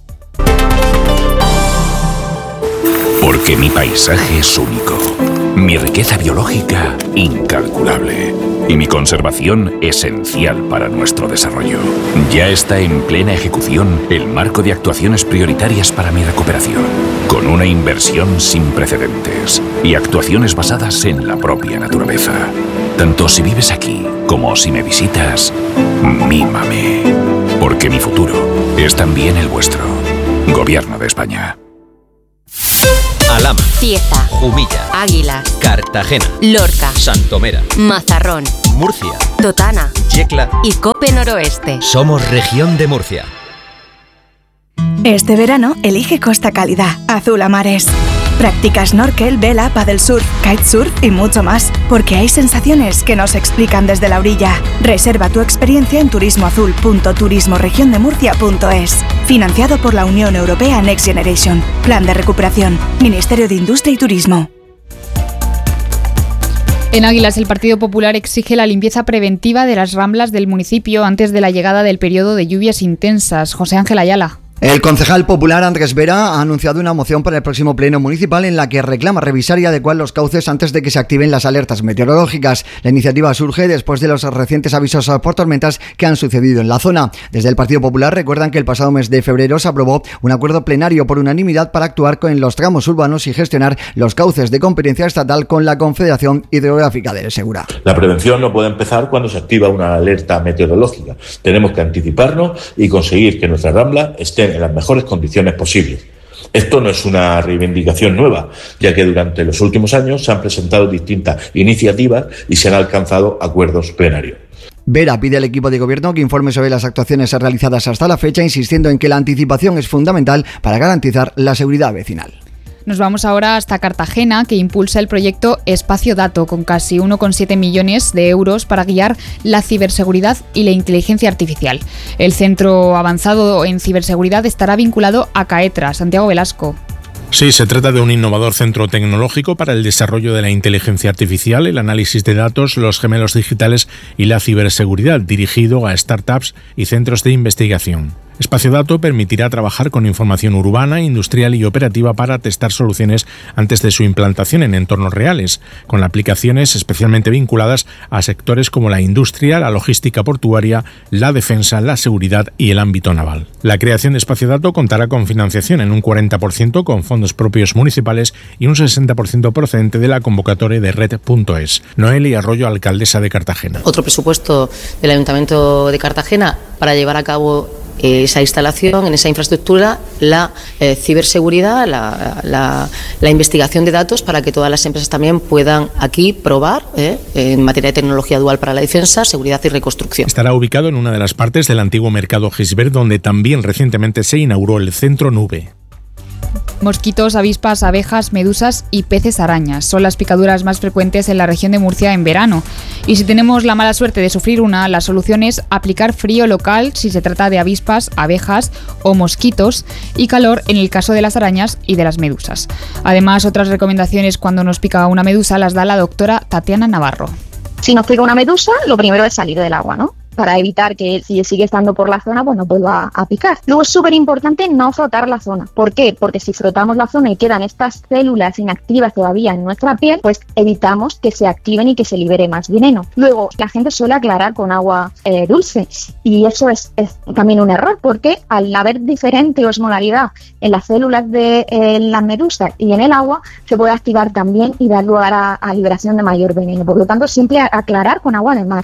Porque mi paisaje es único, mi riqueza biológica incalculable y mi conservación esencial para nuestro desarrollo. Ya está en plena ejecución el marco de actuaciones prioritarias para mi recuperación, con una inversión sin precedentes y actuaciones basadas en la propia naturaleza. Tanto si vives aquí como si me visitas, mímame, porque mi futuro es también el vuestro. Gobierno de España. Alhama, Cieza, Jumilla, Águilas, Cartagena, Lorca, Santomera, Mazarrón, Murcia, Totana Yecla y Cope Noroeste. Somos Región de Murcia. Este verano elige Costa Cálida, azul a mares. Practica snorkel, vela, paddle surf, kitesurf y mucho más, porque hay sensaciones que no se explican desde la orilla. Reserva tu experiencia en turismoazul punto turismoregiondemurcia punto es. Financiado por la Unión Europea Next Generation. Plan de recuperación. Ministerio de Industria y Turismo. En Águilas, el Partido Popular exige la limpieza preventiva de las ramblas del municipio antes de la llegada del periodo de lluvias intensas. José Ángel Ayala. El concejal popular Andrés Vera ha anunciado una moción para el próximo pleno municipal en la que reclama revisar y adecuar los cauces antes de que se activen las alertas meteorológicas. La iniciativa surge después de los recientes avisos por tormentas que han sucedido en la zona. Desde el Partido Popular recuerdan que el pasado mes de febrero se aprobó un acuerdo plenario por unanimidad para actuar en los tramos urbanos y gestionar los cauces de competencia estatal con la Confederación Hidrográfica del Segura. La prevención no puede empezar cuando se activa una alerta meteorológica. Tenemos que anticiparnos y conseguir que nuestra rambla esté en las mejores condiciones posibles. Esto no es una reivindicación nueva, ya que durante los últimos años se han presentado distintas iniciativas y se han alcanzado acuerdos plenarios. Vera pide al equipo de gobierno que informe sobre las actuaciones realizadas hasta la fecha, insistiendo en que la anticipación es fundamental para garantizar la seguridad vecinal. Nos vamos ahora hasta Cartagena, que impulsa el proyecto Espacio Dato, con casi uno coma siete millones de euros para guiar la ciberseguridad y la inteligencia artificial. El centro avanzado en ciberseguridad estará vinculado a Caetra. Santiago Velasco. Sí, se trata de un innovador centro tecnológico para el desarrollo de la inteligencia artificial, el análisis de datos, los gemelos digitales y la ciberseguridad, dirigido a startups y centros de investigación. Espacio Dato permitirá trabajar con información urbana, industrial y operativa para testar soluciones antes de su implantación en entornos reales, con aplicaciones especialmente vinculadas a sectores como la industria, la logística portuaria, la defensa, la seguridad y el ámbito naval. La creación de Espacio Dato contará con financiación en un cuarenta por ciento con fondos propios municipales y un sesenta por ciento procedente de la convocatoria de red punto es. Noelia Arroyo, alcaldesa de Cartagena. Otro presupuesto del Ayuntamiento de Cartagena para llevar a cabo esa instalación, en esa infraestructura, la eh, ciberseguridad, la, la, la investigación de datos para que todas las empresas también puedan aquí probar eh, en materia de tecnología dual para la defensa, seguridad y reconstrucción. Estará ubicado en una de las partes del antiguo mercado Gisbert, donde también recientemente se inauguró el Centro Nube. Mosquitos, avispas, abejas, medusas y peces arañas son las picaduras más frecuentes en la región de Murcia en verano. Y si tenemos la mala suerte de sufrir una, la solución es aplicar frío local si se trata de avispas, abejas o mosquitos, y calor en el caso de las arañas y de las medusas. Además, otras recomendaciones cuando nos pica una medusa las da la doctora Tatiana Navarro. Si nos pica una medusa, lo primero es salir del agua, ¿no? Para evitar que si sigue estando por la zona, pues no vuelva a picar. Luego es súper importante no frotar la zona. ¿Por qué? Porque si frotamos la zona y quedan estas células inactivas todavía en nuestra piel, pues evitamos que se activen y que se libere más veneno. Luego, la gente suele aclarar con agua eh, dulce, y eso es, es también un error, porque al haber diferente osmolaridad en las células de eh, las medusas y en el agua, se puede activar también y dar lugar a, a liberación de mayor veneno. Por lo tanto, siempre aclarar con agua de mar.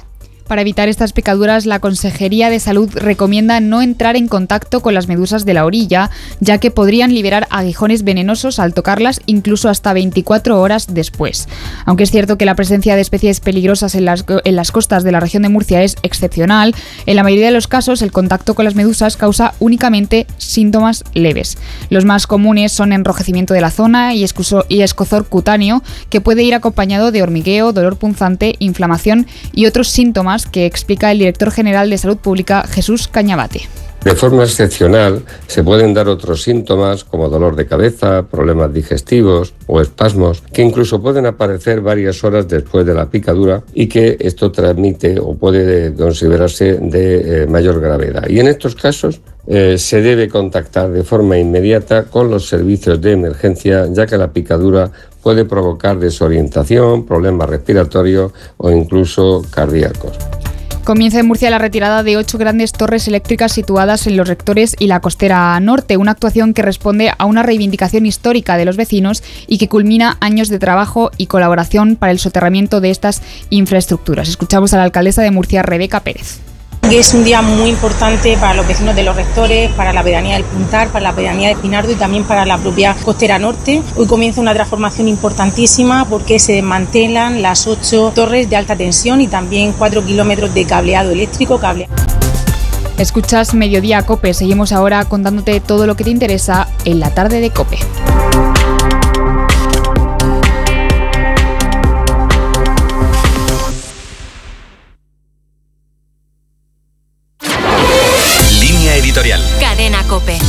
Para evitar estas picaduras, la Consejería de Salud recomienda no entrar en contacto con las medusas de la orilla, ya que podrían liberar aguijones venenosos al tocarlas incluso hasta veinticuatro horas después. Aunque es cierto que la presencia de especies peligrosas en las, en las costas de la región de Murcia es excepcional, en la mayoría de los casos el contacto con las medusas causa únicamente síntomas leves. Los más comunes son enrojecimiento de la zona y, escuso, y escozor cutáneo, que puede ir acompañado de hormigueo, dolor punzante, inflamación y otros síntomas que explica el director general de Salud Pública, Jesús Cañabate. De forma excepcional se pueden dar otros síntomas como dolor de cabeza, problemas digestivos o espasmos que incluso pueden aparecer varias horas después de la picadura y que esto transmite o puede considerarse de eh, mayor gravedad. Y en estos casos eh, se debe contactar de forma inmediata con los servicios de emergencia, ya que la picadura puede provocar desorientación, problemas respiratorios o incluso cardíacos. Comienza en Murcia la retirada de ocho grandes torres eléctricas situadas en Los Rectores y la Costera Norte, una actuación que responde a una reivindicación histórica de los vecinos y que culmina años de trabajo y colaboración para el soterramiento de estas infraestructuras. Escuchamos a la alcaldesa de Murcia, Rebeca Pérez. Es un día muy importante para los vecinos de Los Rectores, para la pedanía del Puntal, para la pedanía de Espinardo y también para la propia Costera Norte. Hoy comienza una transformación importantísima porque se desmantelan las ocho torres de alta tensión y también cuatro kilómetros de cableado eléctrico. Cable... Escuchas Mediodía COPE. Seguimos ahora contándote todo lo que te interesa en la tarde de COPE. Editorial. Cadena COPE.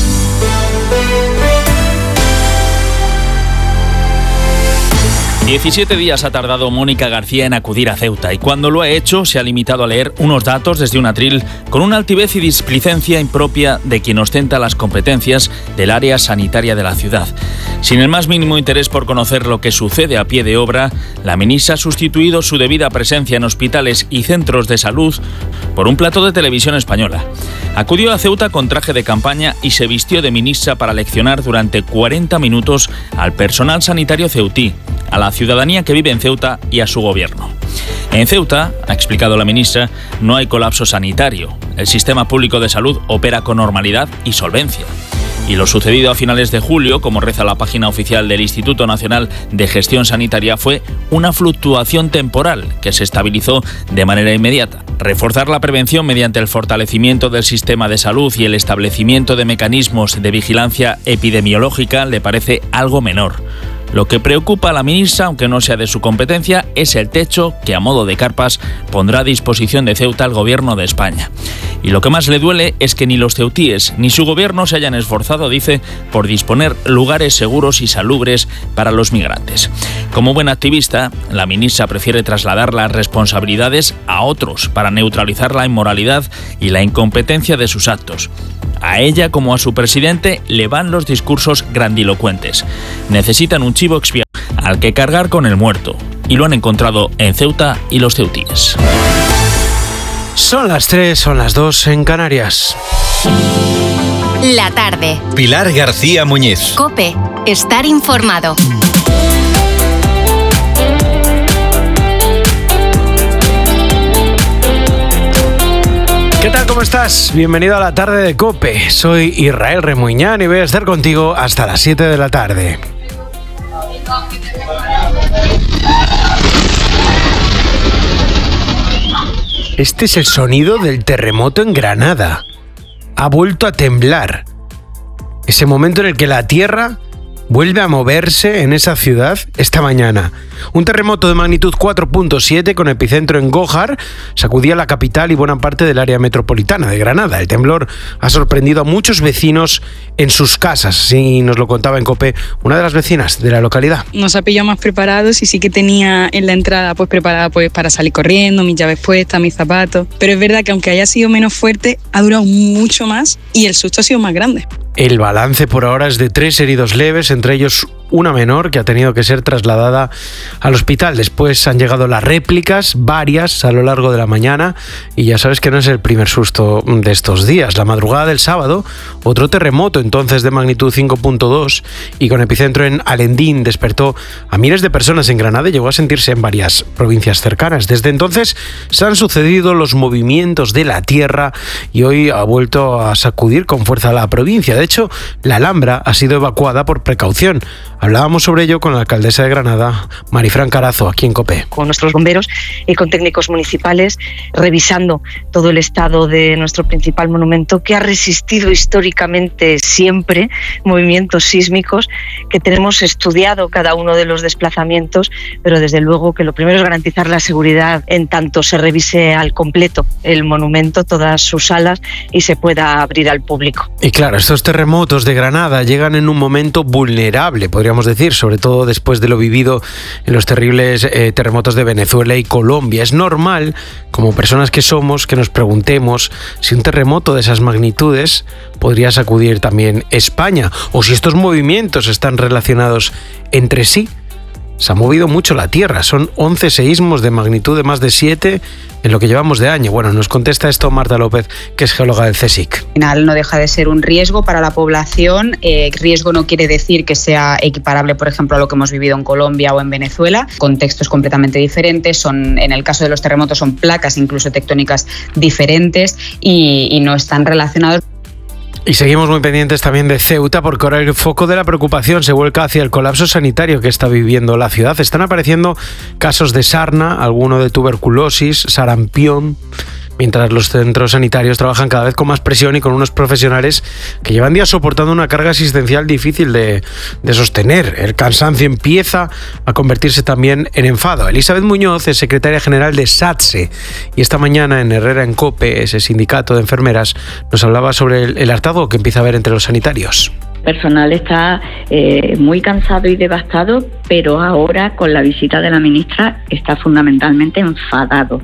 diecisiete días ha tardado Mónica García en acudir a Ceuta y cuando lo ha hecho se ha limitado a leer unos datos desde un atril con una altivez y displicencia impropia de quien ostenta las competencias del área sanitaria de la ciudad. Sin el más mínimo interés por conocer lo que sucede a pie de obra, la ministra ha sustituido su debida presencia en hospitales y centros de salud por un plato de televisión española. Acudió a Ceuta con traje de campaña y se vistió de ministra para leccionar durante cuarenta minutos al personal sanitario ceutí, a la ciudadanía que vive en Ceuta y a su gobierno. En Ceuta, ha explicado la ministra, no hay colapso sanitario. El sistema público de salud opera con normalidad y solvencia. Y lo sucedido a finales de julio, como reza la página oficial del Instituto Nacional de Gestión Sanitaria, fue una fluctuación temporal que se estabilizó de manera inmediata. Reforzar la prevención mediante el fortalecimiento del sistema de salud y el establecimiento de mecanismos de vigilancia epidemiológica le parece algo menor. Lo que preocupa a la ministra, aunque no sea de su competencia, es el techo que a modo de carpas pondrá a disposición de Ceuta el gobierno de España. Y lo que más le duele es que ni los ceutíes ni su gobierno se hayan esforzado, dice, por disponer lugares seguros y salubres para los migrantes. Como buen activista, la ministra prefiere trasladar las responsabilidades a otros para neutralizar la inmoralidad y la incompetencia de sus actos. A ella, como a su presidente, le van los discursos grandilocuentes. Necesitan un chivo expiatorio al que cargar con el muerto. Y lo han encontrado en Ceuta y los ceutíes. Son las tres, son las dos en Canarias. La tarde. Pilar García Muñiz. COPE. Estar informado. ¿Qué tal? ¿Cómo estás? Bienvenido a la tarde de COPE. Soy Israel Remuñán y voy a estar contigo hasta las siete de la tarde. Este es el sonido del terremoto en Granada. Ha vuelto a temblar. Ese momento en el que la tierra vuelve a moverse en esa ciudad esta mañana. Un terremoto de magnitud cuatro punto siete con epicentro en Gójar sacudía la capital y buena parte del área metropolitana de Granada. El temblor ha sorprendido a muchos vecinos en sus casas, así nos lo contaba en COPE una de las vecinas de la localidad. Nos ha pillado más preparados y sí que tenía en la entrada pues preparada pues para salir corriendo, mis llaves puestas, mis zapatos, pero es verdad que aunque haya sido menos fuerte, ha durado mucho más y el susto ha sido más grande. El balance por ahora es de tres heridos leves, entre ellos una menor que ha tenido que ser trasladada al hospital. Después han llegado las réplicas, varias a lo largo de la mañana, y ya sabes que no es el primer susto de estos días. La madrugada del sábado, otro terremoto entonces de magnitud cinco punto dos y con epicentro en Alendín despertó a miles de personas en Granada y llegó a sentirse en varias provincias cercanas. Desde entonces se han sucedido los movimientos de la tierra y hoy ha vuelto a sacudir con fuerza a la provincia. De hecho, la Alhambra ha sido evacuada por precaución. Hablábamos sobre ello con la alcaldesa de Granada, Marifran Carazo, aquí en COPE. Con nuestros bomberos y con técnicos municipales, revisando todo el estado de nuestro principal monumento, que ha resistido históricamente siempre movimientos sísmicos, que tenemos estudiado cada uno de los desplazamientos, pero desde luego que lo primero es garantizar la seguridad en tanto se revise al completo el monumento, todas sus salas, y se pueda abrir al público. Y claro, estos terremotos de Granada llegan en un momento vulnerable, podríamos decir, sobre todo después de lo vivido en los terribles eh, terremotos de Venezuela y Colombia. Es normal, como personas que somos, que nos preguntemos si un terremoto de esas magnitudes podría sacudir también España, o si estos movimientos están relacionados entre sí. Se ha movido mucho la Tierra, son once seísmos de magnitud de más de siete en lo que llevamos de año. Bueno, nos contesta esto Marta López, que es geóloga del CSIC. Al final no deja de ser un riesgo para la población. Eh, riesgo no quiere decir que sea equiparable, por ejemplo, a lo que hemos vivido en Colombia o en Venezuela. Contextos completamente diferentes. Son, en el caso de los terremotos, son placas incluso tectónicas diferentes y, y no están relacionados. Y seguimos muy pendientes también de Ceuta, porque ahora el foco de la preocupación se vuelca hacia el colapso sanitario que está viviendo la ciudad. Están apareciendo casos de sarna, alguno de tuberculosis, sarampión, mientras los centros sanitarios trabajan cada vez con más presión y con unos profesionales que llevan días soportando una carga asistencial difícil de, de sostener. El cansancio empieza a convertirse también en enfado. Elizabeth Muñoz es secretaria general de SATSE y esta mañana en Herrera en COPE, ese sindicato de enfermeras, nos hablaba sobre el, el hartazgo que empieza a haber entre los sanitarios. El personal está eh, muy cansado y devastado, pero ahora con la visita de la ministra está fundamentalmente enfadado.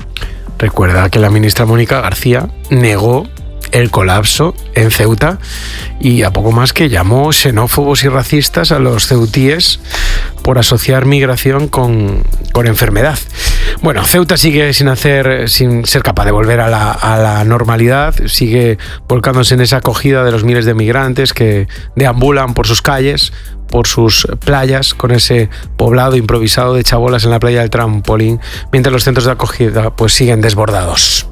Recuerda que la ministra Mónica García negó el colapso en Ceuta y a poco más que llamó xenófobos y racistas a los ceutíes por asociar migración con, con enfermedad. Bueno, Ceuta sigue sin hacer, sin ser capaz de volver a la, a la normalidad, sigue volcándose en esa acogida de los miles de migrantes que deambulan por sus calles, por sus playas, con ese poblado improvisado de chabolas en la playa del Trampolín, mientras los centros de acogida pues siguen desbordados.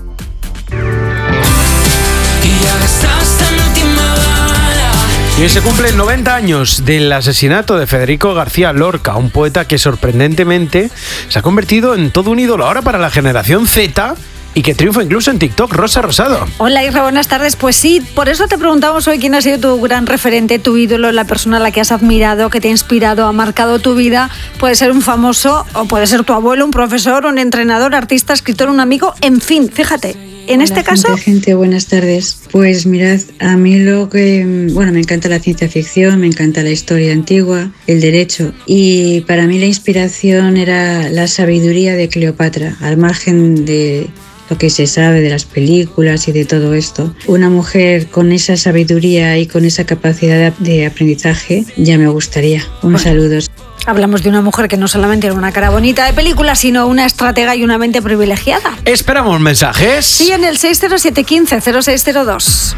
Y hoy se cumplen noventa años del asesinato de Federico García Lorca, un poeta que sorprendentemente se ha convertido en todo un ídolo ahora para la generación Z y que triunfa incluso en TikTok. Rosa Rosado. Hola Isra, buenas tardes. Pues sí, por eso te preguntamos hoy quién ha sido tu gran referente, tu ídolo, la persona a la que has admirado, que te ha inspirado, ha marcado tu vida. Puede ser un famoso o puede ser tu abuelo, un profesor, un entrenador, artista, escritor, un amigo, en fin, fíjate. En Hola, este caso... Gente, gente, buenas tardes. Pues mirad, a mí lo que... Bueno, me encanta la ciencia ficción, me encanta la historia antigua, el derecho. Y para mí la inspiración era la sabiduría de Cleopatra, al margen de lo que se sabe de las películas y de todo esto. Una mujer con esa sabiduría y con esa capacidad de aprendizaje ya me gustaría. Un bueno. saludo. Hablamos de una mujer que no solamente era una cara bonita de película, sino una estratega y una mente privilegiada. ¿Esperamos mensajes? Sí, en el seis cero siete uno cinco cero seis cero dos.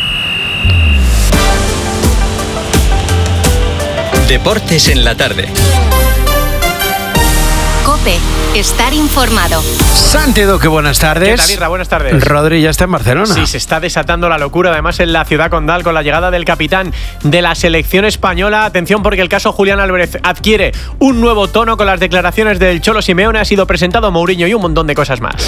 Deportes en la tarde. COPE. Estar informado. Santi Duque, buenas tardes. ¿Qué tal, Irra? Buenas tardes. Rodri ya está en Barcelona. Sí, se está desatando la locura, además en la ciudad condal, con la llegada del capitán de la selección española. Atención, porque el caso Julián Álvarez adquiere un nuevo tono con las declaraciones del Cholo Simeone. Ha sido presentado Mourinho y un montón de cosas más.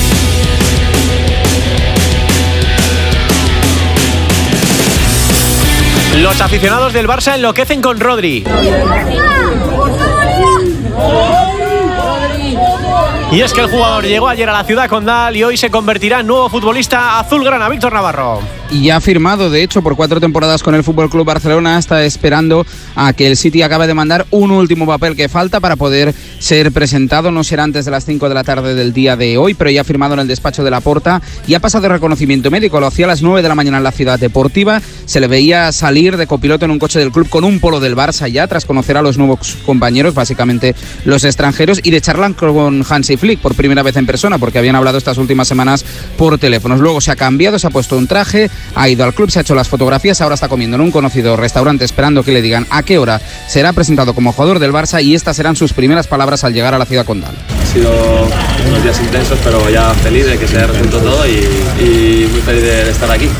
Los aficionados del Barça enloquecen con Rodri. Y es que el jugador llegó ayer a la ciudad condal y hoy se convertirá en nuevo futbolista azulgrana. Víctor Navarro. Y ya ha firmado, de hecho, por cuatro temporadas con el F C Barcelona. Está esperando a que el City acabe de mandar un último papel que falta para poder ser presentado. No será antes de las cinco de la tarde del día de hoy, pero ya ha firmado en el despacho de Laporta y ha pasado reconocimiento médico. Lo hacía a las nueve de la mañana en la Ciudad Deportiva. Se le veía salir de copiloto en un coche del club con un polo del Barça ya, tras conocer a los nuevos compañeros, básicamente los extranjeros, y de charlar con Hansi Flick por primera vez en persona, porque habían hablado estas últimas semanas por teléfonos. Luego se ha cambiado, se ha puesto un traje, ha ido al club, se ha hecho las fotografías, ahora está comiendo en un conocido restaurante esperando que le digan a qué hora será presentado como jugador del Barça, y estas serán sus primeras palabras al llegar a la ciudad condal. Ha sido unos días intensos, pero ya feliz de que se haya resuelto todo y, y muy feliz de estar aquí.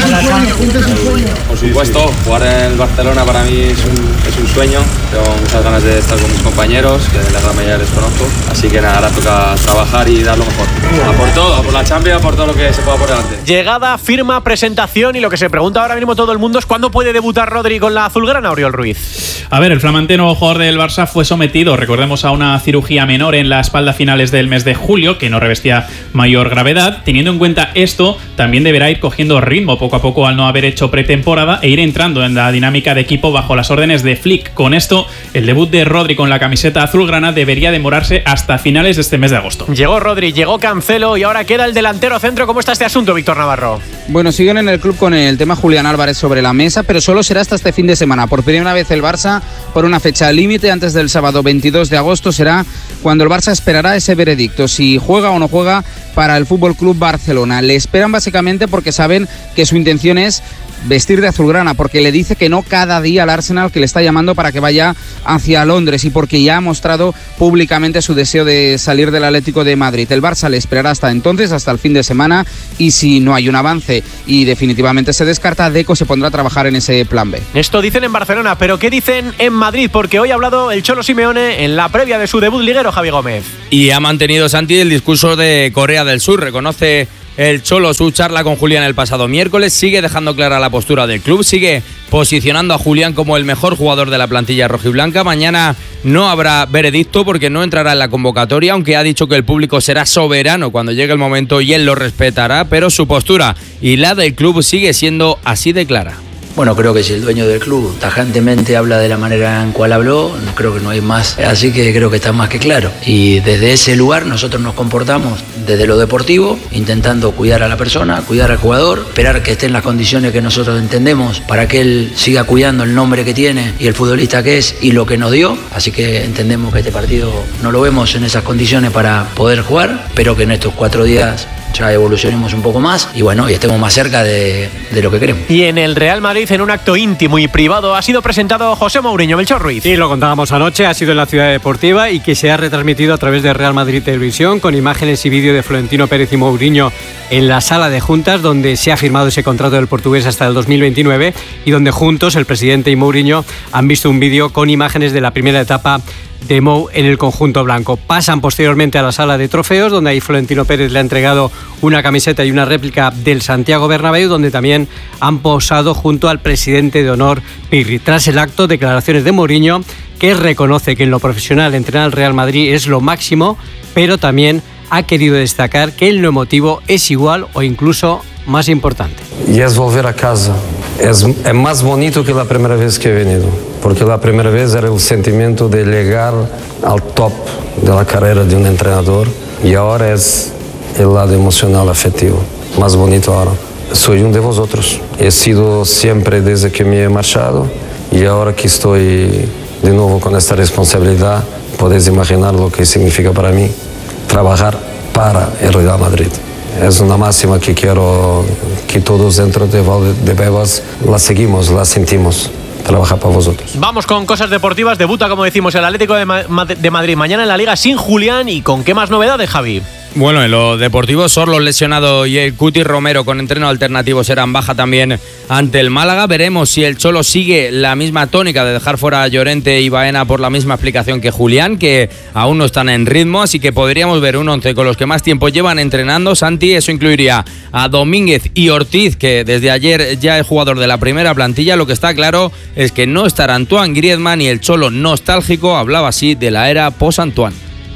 Por supuesto, jugar en el Barcelona para mí es un, es un sueño. Tengo muchas ganas de estar con mis compañeros, que la gran mayoría les conozco. Así que nada, ahora toca trabajar y dar lo mejor. A por todo, a por la Champions, a por todo lo que se pueda por delante. Llegada, firma, presentación, y lo que se pregunta ahora mismo todo el mundo es ¿cuándo puede debutar Rodri con la azulgrana, Oriol Ruiz? A ver, el flamante nuevo jugador del Barça fue sometido, recordemos, a una cirugía menor en la espalda a finales del mes de julio, que no revestía mayor gravedad. Teniendo en cuenta esto, también deberá ir cogiendo ritmo poco a poco al no haber hecho pretemporada e ir entrando en la dinámica de equipo bajo las órdenes de Flick. Con esto, el debut de Rodri con la camiseta azulgrana debería demorarse hasta finales de este mes de agosto. Llegó Rodri, llegó Cancelo y ahora queda el delantero centro. ¿Cómo está este asunto, Víctor Navarro? Bueno, siguen en el club con el tema Julián Álvarez sobre la mesa, pero solo será hasta este fin de semana. Por primera vez el Barça, por una fecha límite, antes del sábado veintidós de agosto, será cuando el Barça esperará ese veredicto, si juega o no juega para el F C Barcelona. Le esperan básicamente porque saben que su intención es vestir de azulgrana, porque le dice que no cada día al Arsenal, que le está llamando para que vaya hacia Londres, y porque ya ha mostrado públicamente su deseo de salir del Atlético de Madrid. El Barça le esperará hasta entonces, hasta el fin de semana, y si no hay un avance y definitivamente se descarta, Deco se pondrá a trabajar en ese plan B. Esto dicen en Barcelona, pero ¿qué dicen en Madrid? Porque hoy ha hablado el Cholo Simeone en la previa de su debut liguero, Javi Gómez. Y ha mantenido, Santi, el discurso de Corea del Sur. Reconoce el Cholo su charla con Julián el pasado miércoles, sigue dejando clara la postura del club, sigue posicionando a Julián como el mejor jugador de la plantilla rojiblanca. Mañana no habrá veredicto porque no entrará en la convocatoria, aunque ha dicho que el público será soberano cuando llegue el momento y él lo respetará, pero su postura y la del club sigue siendo así de clara. Bueno, creo que si el dueño del club tajantemente habla de la manera en cual habló, creo que no hay más, así que creo que está más que claro. Y desde ese lugar nosotros nos comportamos desde lo deportivo, intentando cuidar a la persona, cuidar al jugador, esperar que esté en las condiciones que nosotros entendemos para que él siga cuidando el nombre que tiene y el futbolista que es y lo que nos dio. Así que entendemos que este partido no lo vemos en esas condiciones para poder jugar, pero que en estos cuatro días ya evolucionemos un poco más y bueno, y estemos más cerca de, de lo que queremos. Y en el Real Madrid, en un acto íntimo y privado, ha sido presentado José Mourinho. Melchor Ruiz. Sí, lo contábamos anoche, ha sido en la Ciudad Deportiva y que se ha retransmitido a través de Real Madrid Televisión con imágenes y vídeo de Florentino Pérez y Mourinho en la sala de juntas donde se ha firmado ese contrato del portugués hasta el dos mil veintinueve y donde juntos el presidente y Mourinho han visto un vídeo con imágenes de la primera etapa de Mou en el conjunto blanco. Pasan posteriormente a la sala de trofeos, donde ahí Florentino Pérez le ha entregado una camiseta y una réplica del Santiago Bernabéu, donde también han posado junto al presidente de honor Pirri. Tras el acto, declaraciones de Mourinho, que reconoce que en lo profesional entrenar al Real Madrid es lo máximo, pero también ha querido destacar que en lo emotivo es igual o incluso más importante. Y es volver a casa. Es, es más bonito que la primera vez que he venido, porque la primera vez era el sentimiento de llegar al top de la carrera de un entrenador y ahora es el lado emocional afectivo, más bonito ahora. Soy uno de vosotros. He sido siempre desde que me he marchado y ahora que estoy de nuevo con esta responsabilidad, podéis imaginar lo que significa para mí trabajar para el Real Madrid. Es una máxima que quiero que todos dentro de Valdebebas la seguimos, la sentimos. Trabajar para vosotros. Vamos con cosas deportivas. Debuta, como decimos, el Atlético de, Ma- de Madrid mañana en la Liga sin Julián. ¿Y con qué más novedades, Javi? Bueno, en lo deportivo, Sorlos lesionado y el Cuti Romero con entreno alternativo serán baja también ante el Málaga. Veremos si el Cholo sigue la misma tónica de dejar fuera a Llorente y Baena por la misma explicación que Julián, que aún no están en ritmo, así que podríamos ver un once con los que más tiempo llevan entrenando. Santi, eso incluiría a Domínguez y Ortiz, que desde ayer ya es jugador de la primera plantilla. Lo que está claro es que no estará Antoine Griezmann y el Cholo nostálgico hablaba así de la era post-Antoine.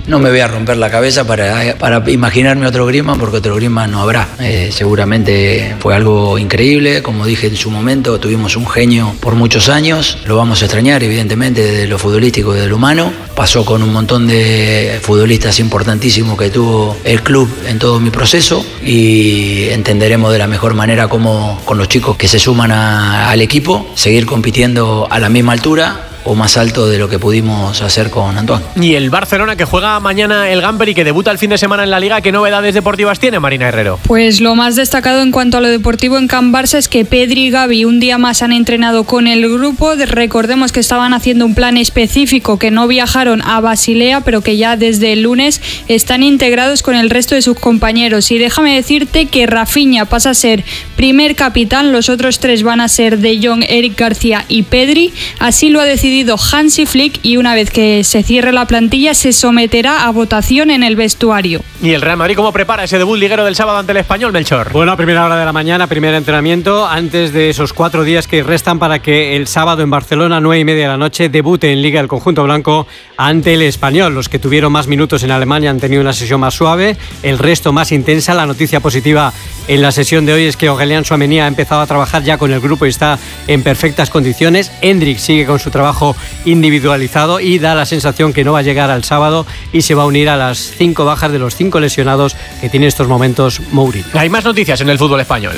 No me voy a romper la cabeza para, para imaginarme otro Griezmann, porque otro Griezmann no habrá. Eh, seguramente fue algo increíble, como dije en su momento, tuvimos un genio por muchos años, lo vamos a extrañar evidentemente desde lo futbolístico y desde lo humano. Pasó con un montón de futbolistas importantísimos que tuvo el club en todo mi proceso y entenderemos de la mejor manera cómo con los chicos que se suman a, al equipo, seguir compitiendo a la misma altura o más alto de lo que pudimos hacer con Antoine. Y el Barcelona, que juega mañana el Gamper y que debuta el fin de semana en la Liga, ¿qué novedades deportivas tiene, Marina Herrero? Pues lo más destacado en cuanto a lo deportivo en Can Barça es que Pedri y Gavi un día más han entrenado con el grupo. Recordemos que estaban haciendo un plan específico, que no viajaron a Basilea, pero que ya desde el lunes están integrados con el resto de sus compañeros. Y déjame decirte que Rafinha pasa a ser primer capitán, los otros tres van a ser De Jong, Eric García y Pedri. Así lo ha decidido Hansi Flick y una vez que se cierre la plantilla se someterá a votación en el vestuario. ¿Y el Real Madrid cómo prepara ese debut liguero del sábado ante el Español, Melchor? Bueno, a primera hora de la mañana, primer entrenamiento, antes de esos cuatro días que restan para que el sábado en Barcelona, nueve y media de la noche, debute en Liga el conjunto blanco ante el Español. Los que tuvieron más minutos en Alemania han tenido una sesión más suave, el resto más intensa. La noticia positiva en la sesión de hoy es que Aurélien Tchouaméni ha empezado a trabajar ya con el grupo y está en perfectas condiciones. Hendrik sigue con su trabajo individualizado y da la sensación que no va a llegar al sábado y se va a unir a las cinco bajas de los cinco lesionados que tiene en estos momentos Mourinho. Hay más noticias en el fútbol español.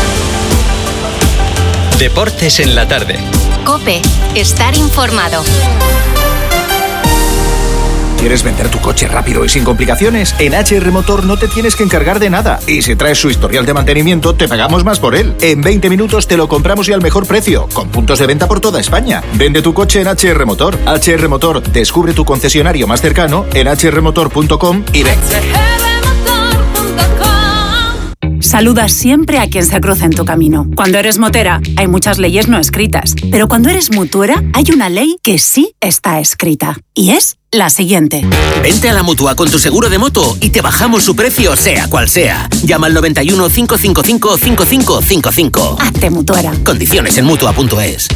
Deportes en la tarde. COPE. Estar informado. ¿Quieres vender tu coche rápido y sin complicaciones? En H R Motor no te tienes que encargar de nada. Y si traes su historial de mantenimiento, te pagamos más por él. En veinte minutos te lo compramos y al mejor precio, con puntos de venta por toda España. Vende tu coche en H R Motor. H R Motor, descubre tu concesionario más cercano en h r motor punto com y ven. Saluda siempre a quien se cruza en tu camino. Cuando eres motera, hay muchas leyes no escritas. Pero cuando eres mutuera, hay una ley que sí está escrita. Y es la siguiente. Vente a la Mutua con tu seguro de moto y te bajamos su precio, sea cual sea. Llama al noventa y uno, cinco cinco cinco, cinco cinco cinco cinco. Hazte mutuera. Condiciones en mutua punto es.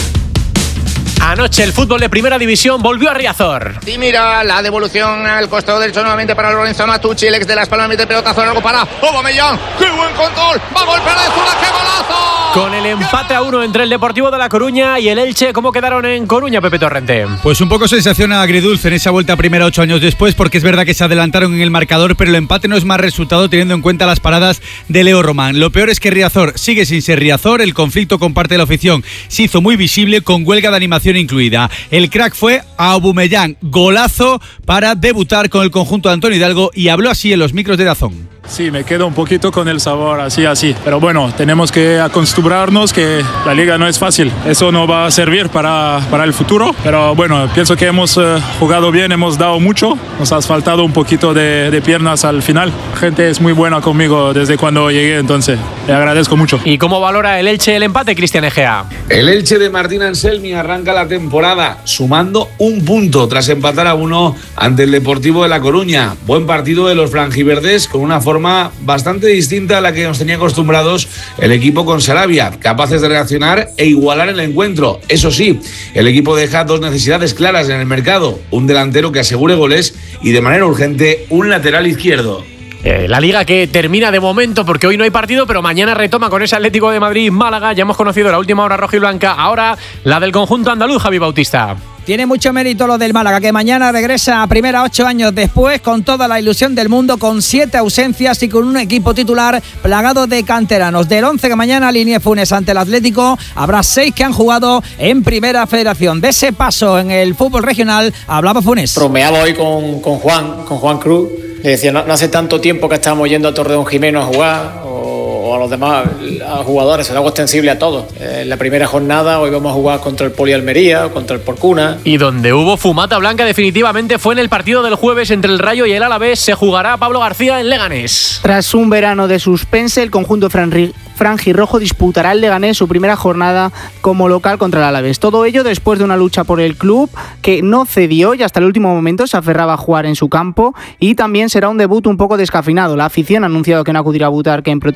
Anoche el fútbol de Primera División volvió a Riazor. Y mira la devolución al costado derecho nuevamente para Lorenzo Matucci, el ex de Las Palmas, mete pelotazo largo para Aubameyang. ¡Qué buen control! ¡Va a golpear de zurda! ¡Qué golazo! Con el empate a uno entre el Deportivo de La Coruña y el Elche, ¿cómo quedaron en Coruña, Pepe Torrente? Pues un poco sensación agridulce en esa vuelta a primera ocho años después, porque es verdad que se adelantaron en el marcador, pero el empate no es más resultado teniendo en cuenta las paradas de Leo Román. Lo peor es que Riazor sigue sin ser Riazor, el conflicto con parte de la afición se hizo muy visible, con huelga de animación incluida. El crack fue Aubameyang, golazo para debutar con el conjunto de Antonio Hidalgo, y habló así en los micros de Dazón. Sí, me quedo un poquito con el sabor así, así. Pero bueno, tenemos que acostumbrarnos que la liga no es fácil. Eso no va a servir para, para el futuro. Pero bueno, pienso que hemos uh, jugado bien, hemos dado mucho. Nos ha faltado un poquito de, de piernas al final. La gente es muy buena conmigo desde cuando llegué, entonces le agradezco mucho. ¿Y cómo valora el Elche el empate, Cristian Egea? El Elche de Martín Anselmi arranca la temporada sumando un punto tras empatar a uno ante el Deportivo de La Coruña. Buen partido de los franjiverdes con una forma bastante distinta a la que nos tenía acostumbrados el equipo con Sarabia, capaces de reaccionar e igualar el encuentro. Eso sí, el equipo deja dos necesidades claras en el mercado: un delantero que asegure goles y, de manera urgente, un lateral izquierdo. Eh, la Liga que termina de momento porque hoy no hay partido, pero mañana retoma con ese Atlético de Madrid-Málaga. Ya hemos conocido la última hora roja y blanca, ahora la del conjunto andaluz, Javi Bautista. Tiene mucho mérito lo del Málaga, que mañana regresa a primera ocho años después, con toda la ilusión del mundo, con siete ausencias y con un equipo titular plagado de canteranos. Del once que mañana alinee Funes ante el Atlético, habrá seis que han jugado en Primera Federación. De ese paso en el fútbol regional hablaba Funes. Bromeaba hoy con, con Juan, con Juan Cruz. Le decía, no, no hace tanto tiempo que estábamos yendo a Torreón Jimeno a jugar, o, o a los demás a jugadores, es algo extensible a todos. En la primera jornada hoy vamos a jugar contra el Poli Almería, contra el Porcuna. Y donde hubo fumata blanca definitivamente fue en el partido del jueves entre el Rayo y el Alavés. Se jugará Pablo García en Leganés. Tras un verano de suspense, el conjunto franri franjirrojo disputará el Leganés su primera jornada como local contra el Alavés. Todo ello después de una lucha por el club que no cedió y hasta el último momento se aferraba a jugar en su campo, y también será un debut un poco descafeinado. La afición ha anunciado que no acudirá a Butarque en protesta contra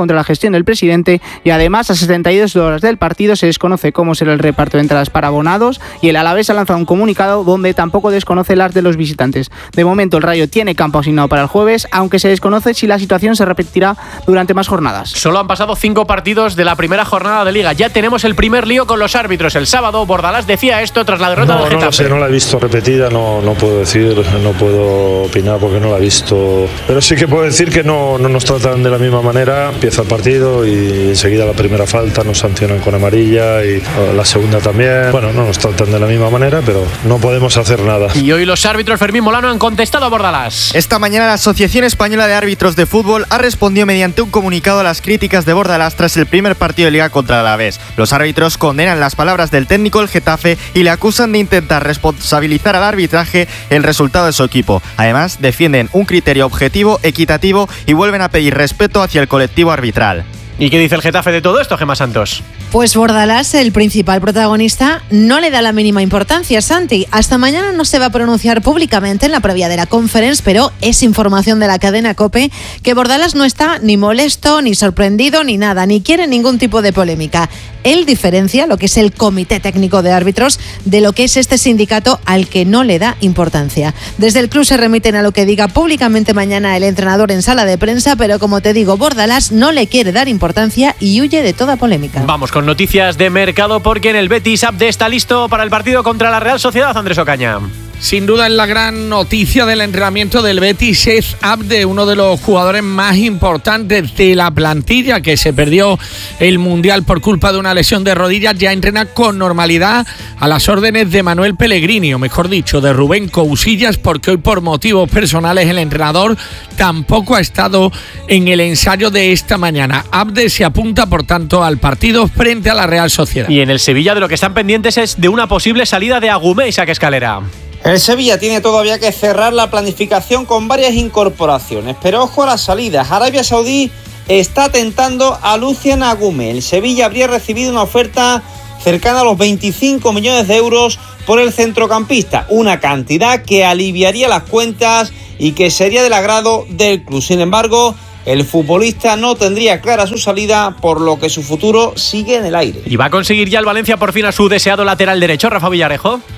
contra la gestión del presidente y además a setenta y dos horas del partido se desconoce cómo será el reparto de entradas para abonados y el Alavés ha lanzado un comunicado donde tampoco desconoce las de los visitantes. De momento el Rayo tiene campo asignado para el jueves, aunque se desconoce si la situación se repetirá durante más jornadas. Solo han pasado cinco partidos de la primera jornada de Liga. Ya tenemos el primer lío con los árbitros. El sábado Bordalás decía esto tras la derrota no, del Getafe. No lo sé, no la he visto repetida, no, no puedo decir, no puedo opinar porque no la he visto. Pero sí que puedo decir que no, no nos tratan de la misma manera. Empieza el partido y enseguida la primera falta nos sancionan con amarilla y la segunda también. Bueno, no nos tratan de la misma manera, pero no podemos hacer nada. Y hoy los árbitros Fermín Molano han contestado a Bordalás. Esta mañana la Asociación Española de Árbitros de Fútbol ha respondido mediante un comunicado a las críticas de Bordalás tras el primer partido de Liga contra el Alavés. Los árbitros condenan las palabras del técnico del Getafe y le acusan de intentar responsabilizar al arbitraje el resultado de su equipo. Además, defienden un criterio objetivo, equitativo y vuelven a pedir respeto hacia el colectivo arbitral. ¿Y qué dice el Getafe de todo esto, Gemma Santos? Pues Bordalás, el principal protagonista, no le da la mínima importancia, Santi. Hasta mañana no se va a pronunciar públicamente en la previa de la conference, pero es información de la cadena COPE que Bordalás no está ni molesto, ni sorprendido, ni nada, ni quiere ningún tipo de polémica. Él diferencia lo que es el Comité Técnico de Árbitros de lo que es este sindicato al que no le da importancia. Desde el club se remiten a lo que diga públicamente mañana el entrenador en sala de prensa, pero como te digo, Bordalás no le quiere dar importancia y huye de toda polémica. Vamos con noticias de mercado porque en el Betis Abde está listo para el partido contra la Real Sociedad, Andrés Ocaña. Sin duda es la gran noticia del entrenamiento del Betis, es Abde, uno de los jugadores más importantes de la plantilla que se perdió el Mundial por culpa de una lesión de rodillas. Ya entrena con normalidad a las órdenes de Manuel Pellegrini, o mejor dicho, de Rubén Cousillas, porque hoy por motivos personales el entrenador tampoco ha estado en el ensayo de esta mañana. Abde se apunta, por tanto, al partido frente a la Real Sociedad. Y en el Sevilla de lo que están pendientes es de una posible salida de Agumé, Isaac Escalera. El Sevilla tiene todavía que cerrar la planificación con varias incorporaciones, pero ojo a las salidas. Arabia Saudí está tentando a Lucian Agumé. El Sevilla habría recibido una oferta cercana a los veinticinco millones de euros por el centrocampista, una cantidad que aliviaría las cuentas y que sería del agrado del club. Sin embargo, el futbolista no tendría clara su salida, por lo que su futuro sigue en el aire. ¿Y va a conseguir ya el Valencia por fin a su deseado lateral derecho, Rafa Villarejo?